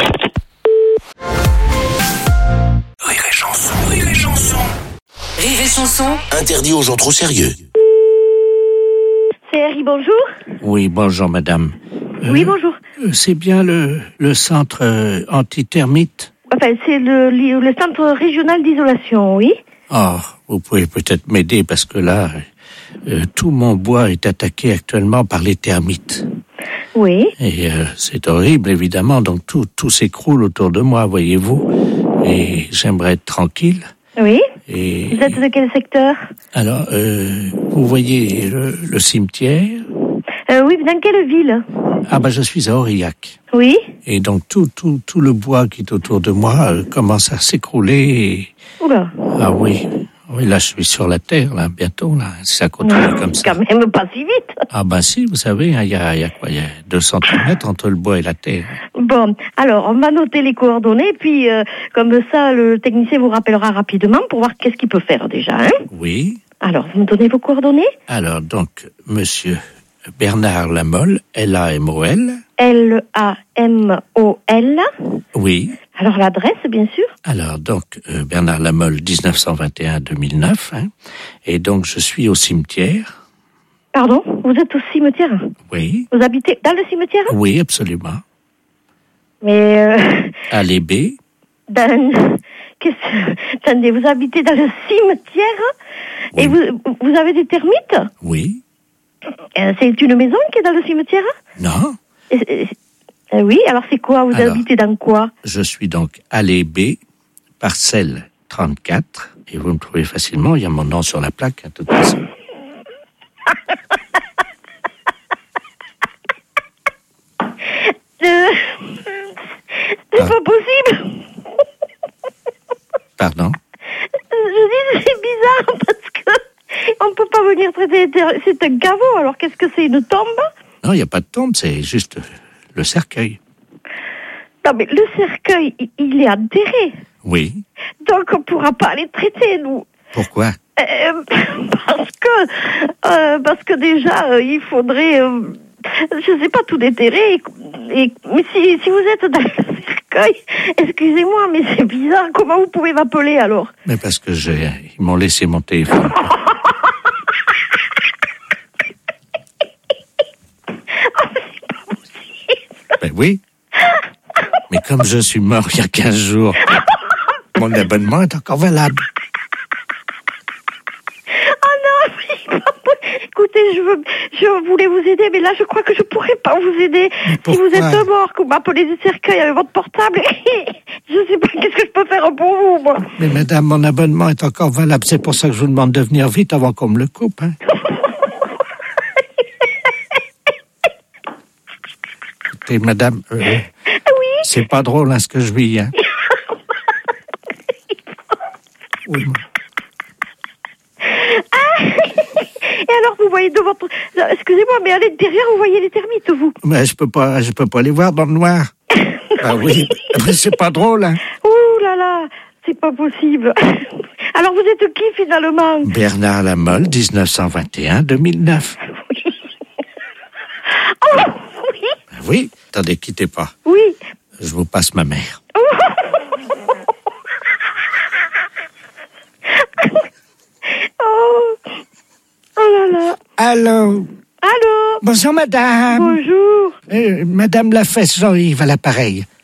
Rire et chanson, rire et chanson. Rire et chanson. Interdit aux gens trop sérieux. C'est Harry, bonjour. Oui, bonjour madame. Oui, bonjour. C'est bien le centre anti-termite? Enfin, c'est le centre régional d'isolation, oui. Oh, vous pouvez peut-être m'aider parce que là, tout mon bois est attaqué actuellement par les termites. Oui. Et c'est horrible, évidemment, donc tout s'écroule autour de moi, voyez-vous. Et j'aimerais être tranquille. Oui. Et vous êtes de quel secteur? Alors, vous voyez le cimetière? Oui, dans quelle ville? Ah bah je suis à Aurillac. Oui. Et donc tout le bois qui est autour de moi commence à s'écrouler. Oula. Ah oui, là je suis sur la terre, là, bientôt, là, si ça continue comme ça. Quand même pas si vite. Ah ben si, vous savez, il y a quoi? Il y a 2 centimètres entre le bois et la terre. Bon, alors on va noter les coordonnées, puis comme ça, le technicien vous rappellera rapidement pour voir qu'est-ce qu'il peut faire déjà, hein? Oui. Alors, vous me donnez vos coordonnées? Alors, donc, monsieur Bernard Lamolle, L-A-M-O-L. L-A-M-O-L. Oui. Alors, l'adresse, bien sûr. Alors, donc, Bernard Lamolle, 1921-2009. Hein, et donc, je suis au cimetière. Pardon? Vous êtes au cimetière? Oui. Vous habitez dans le cimetière? Oui, absolument. Mais... Allée B. Attendez, vous habitez dans le cimetière? Oui. Et vous avez des termites? Oui. C'est une maison qui est dans le cimetière? Non. Oui, alors c'est quoi? Vous habitez dans quoi? Je suis donc allée B, parcelle 34, et vous me trouvez facilement, il y a mon nom sur la plaque, à toute façon. C'est pas possible. Pardon? Je dis c'est bizarre parce que on peut pas venir traiter. C'est un caveau, alors qu'est-ce que c'est, une tombe? Non, il n'y a pas de tombe, c'est juste le cercueil. Non, mais le cercueil, il est enterré. Oui. Donc on pourra pas les traiter, nous. Pourquoi? Parce que déjà, il faudrait, je sais pas, tout déterrer. Mais si vous êtes dans le cercueil, excusez-moi, mais c'est bizarre. Comment vous pouvez m'appeler alors? Mais parce que ils m'ont laissé mon téléphone. C'est pas possible. Ben oui. Mais comme je suis mort il y a 15 jours, mon abonnement est encore valable. Écoutez, je voulais vous aider, mais là, je crois que je pourrais pas vous aider. Si vous êtes mort, que vous m'appelez du cercueil avec votre portable, je sais pas qu'est-ce que je peux faire pour vous, moi. Mais madame, mon abonnement est encore valable. C'est pour ça que je vous demande de venir vite avant qu'on me le coupe, hein. Écoutez, madame, oui. C'est pas drôle, hein, ce que je vis, hein. Oui, moi. Et alors, vous voyez de votre... Excusez-moi, mais à l'intérieur, vous voyez les termites, vous? Mais je peux pas les voir dans le noir. Ah oui, mais c'est pas drôle, hein. Ouh là là. C'est pas possible. Alors vous êtes qui finalement? Bernard Lamolle, 1921-2009. Oh, oui. Oui, attendez, quittez pas. Oui. Je vous passe ma mère. Oh là là. Allô? Allô? Bonjour, madame. Bonjour. Madame Lafesse Jean-Yves à l'appareil.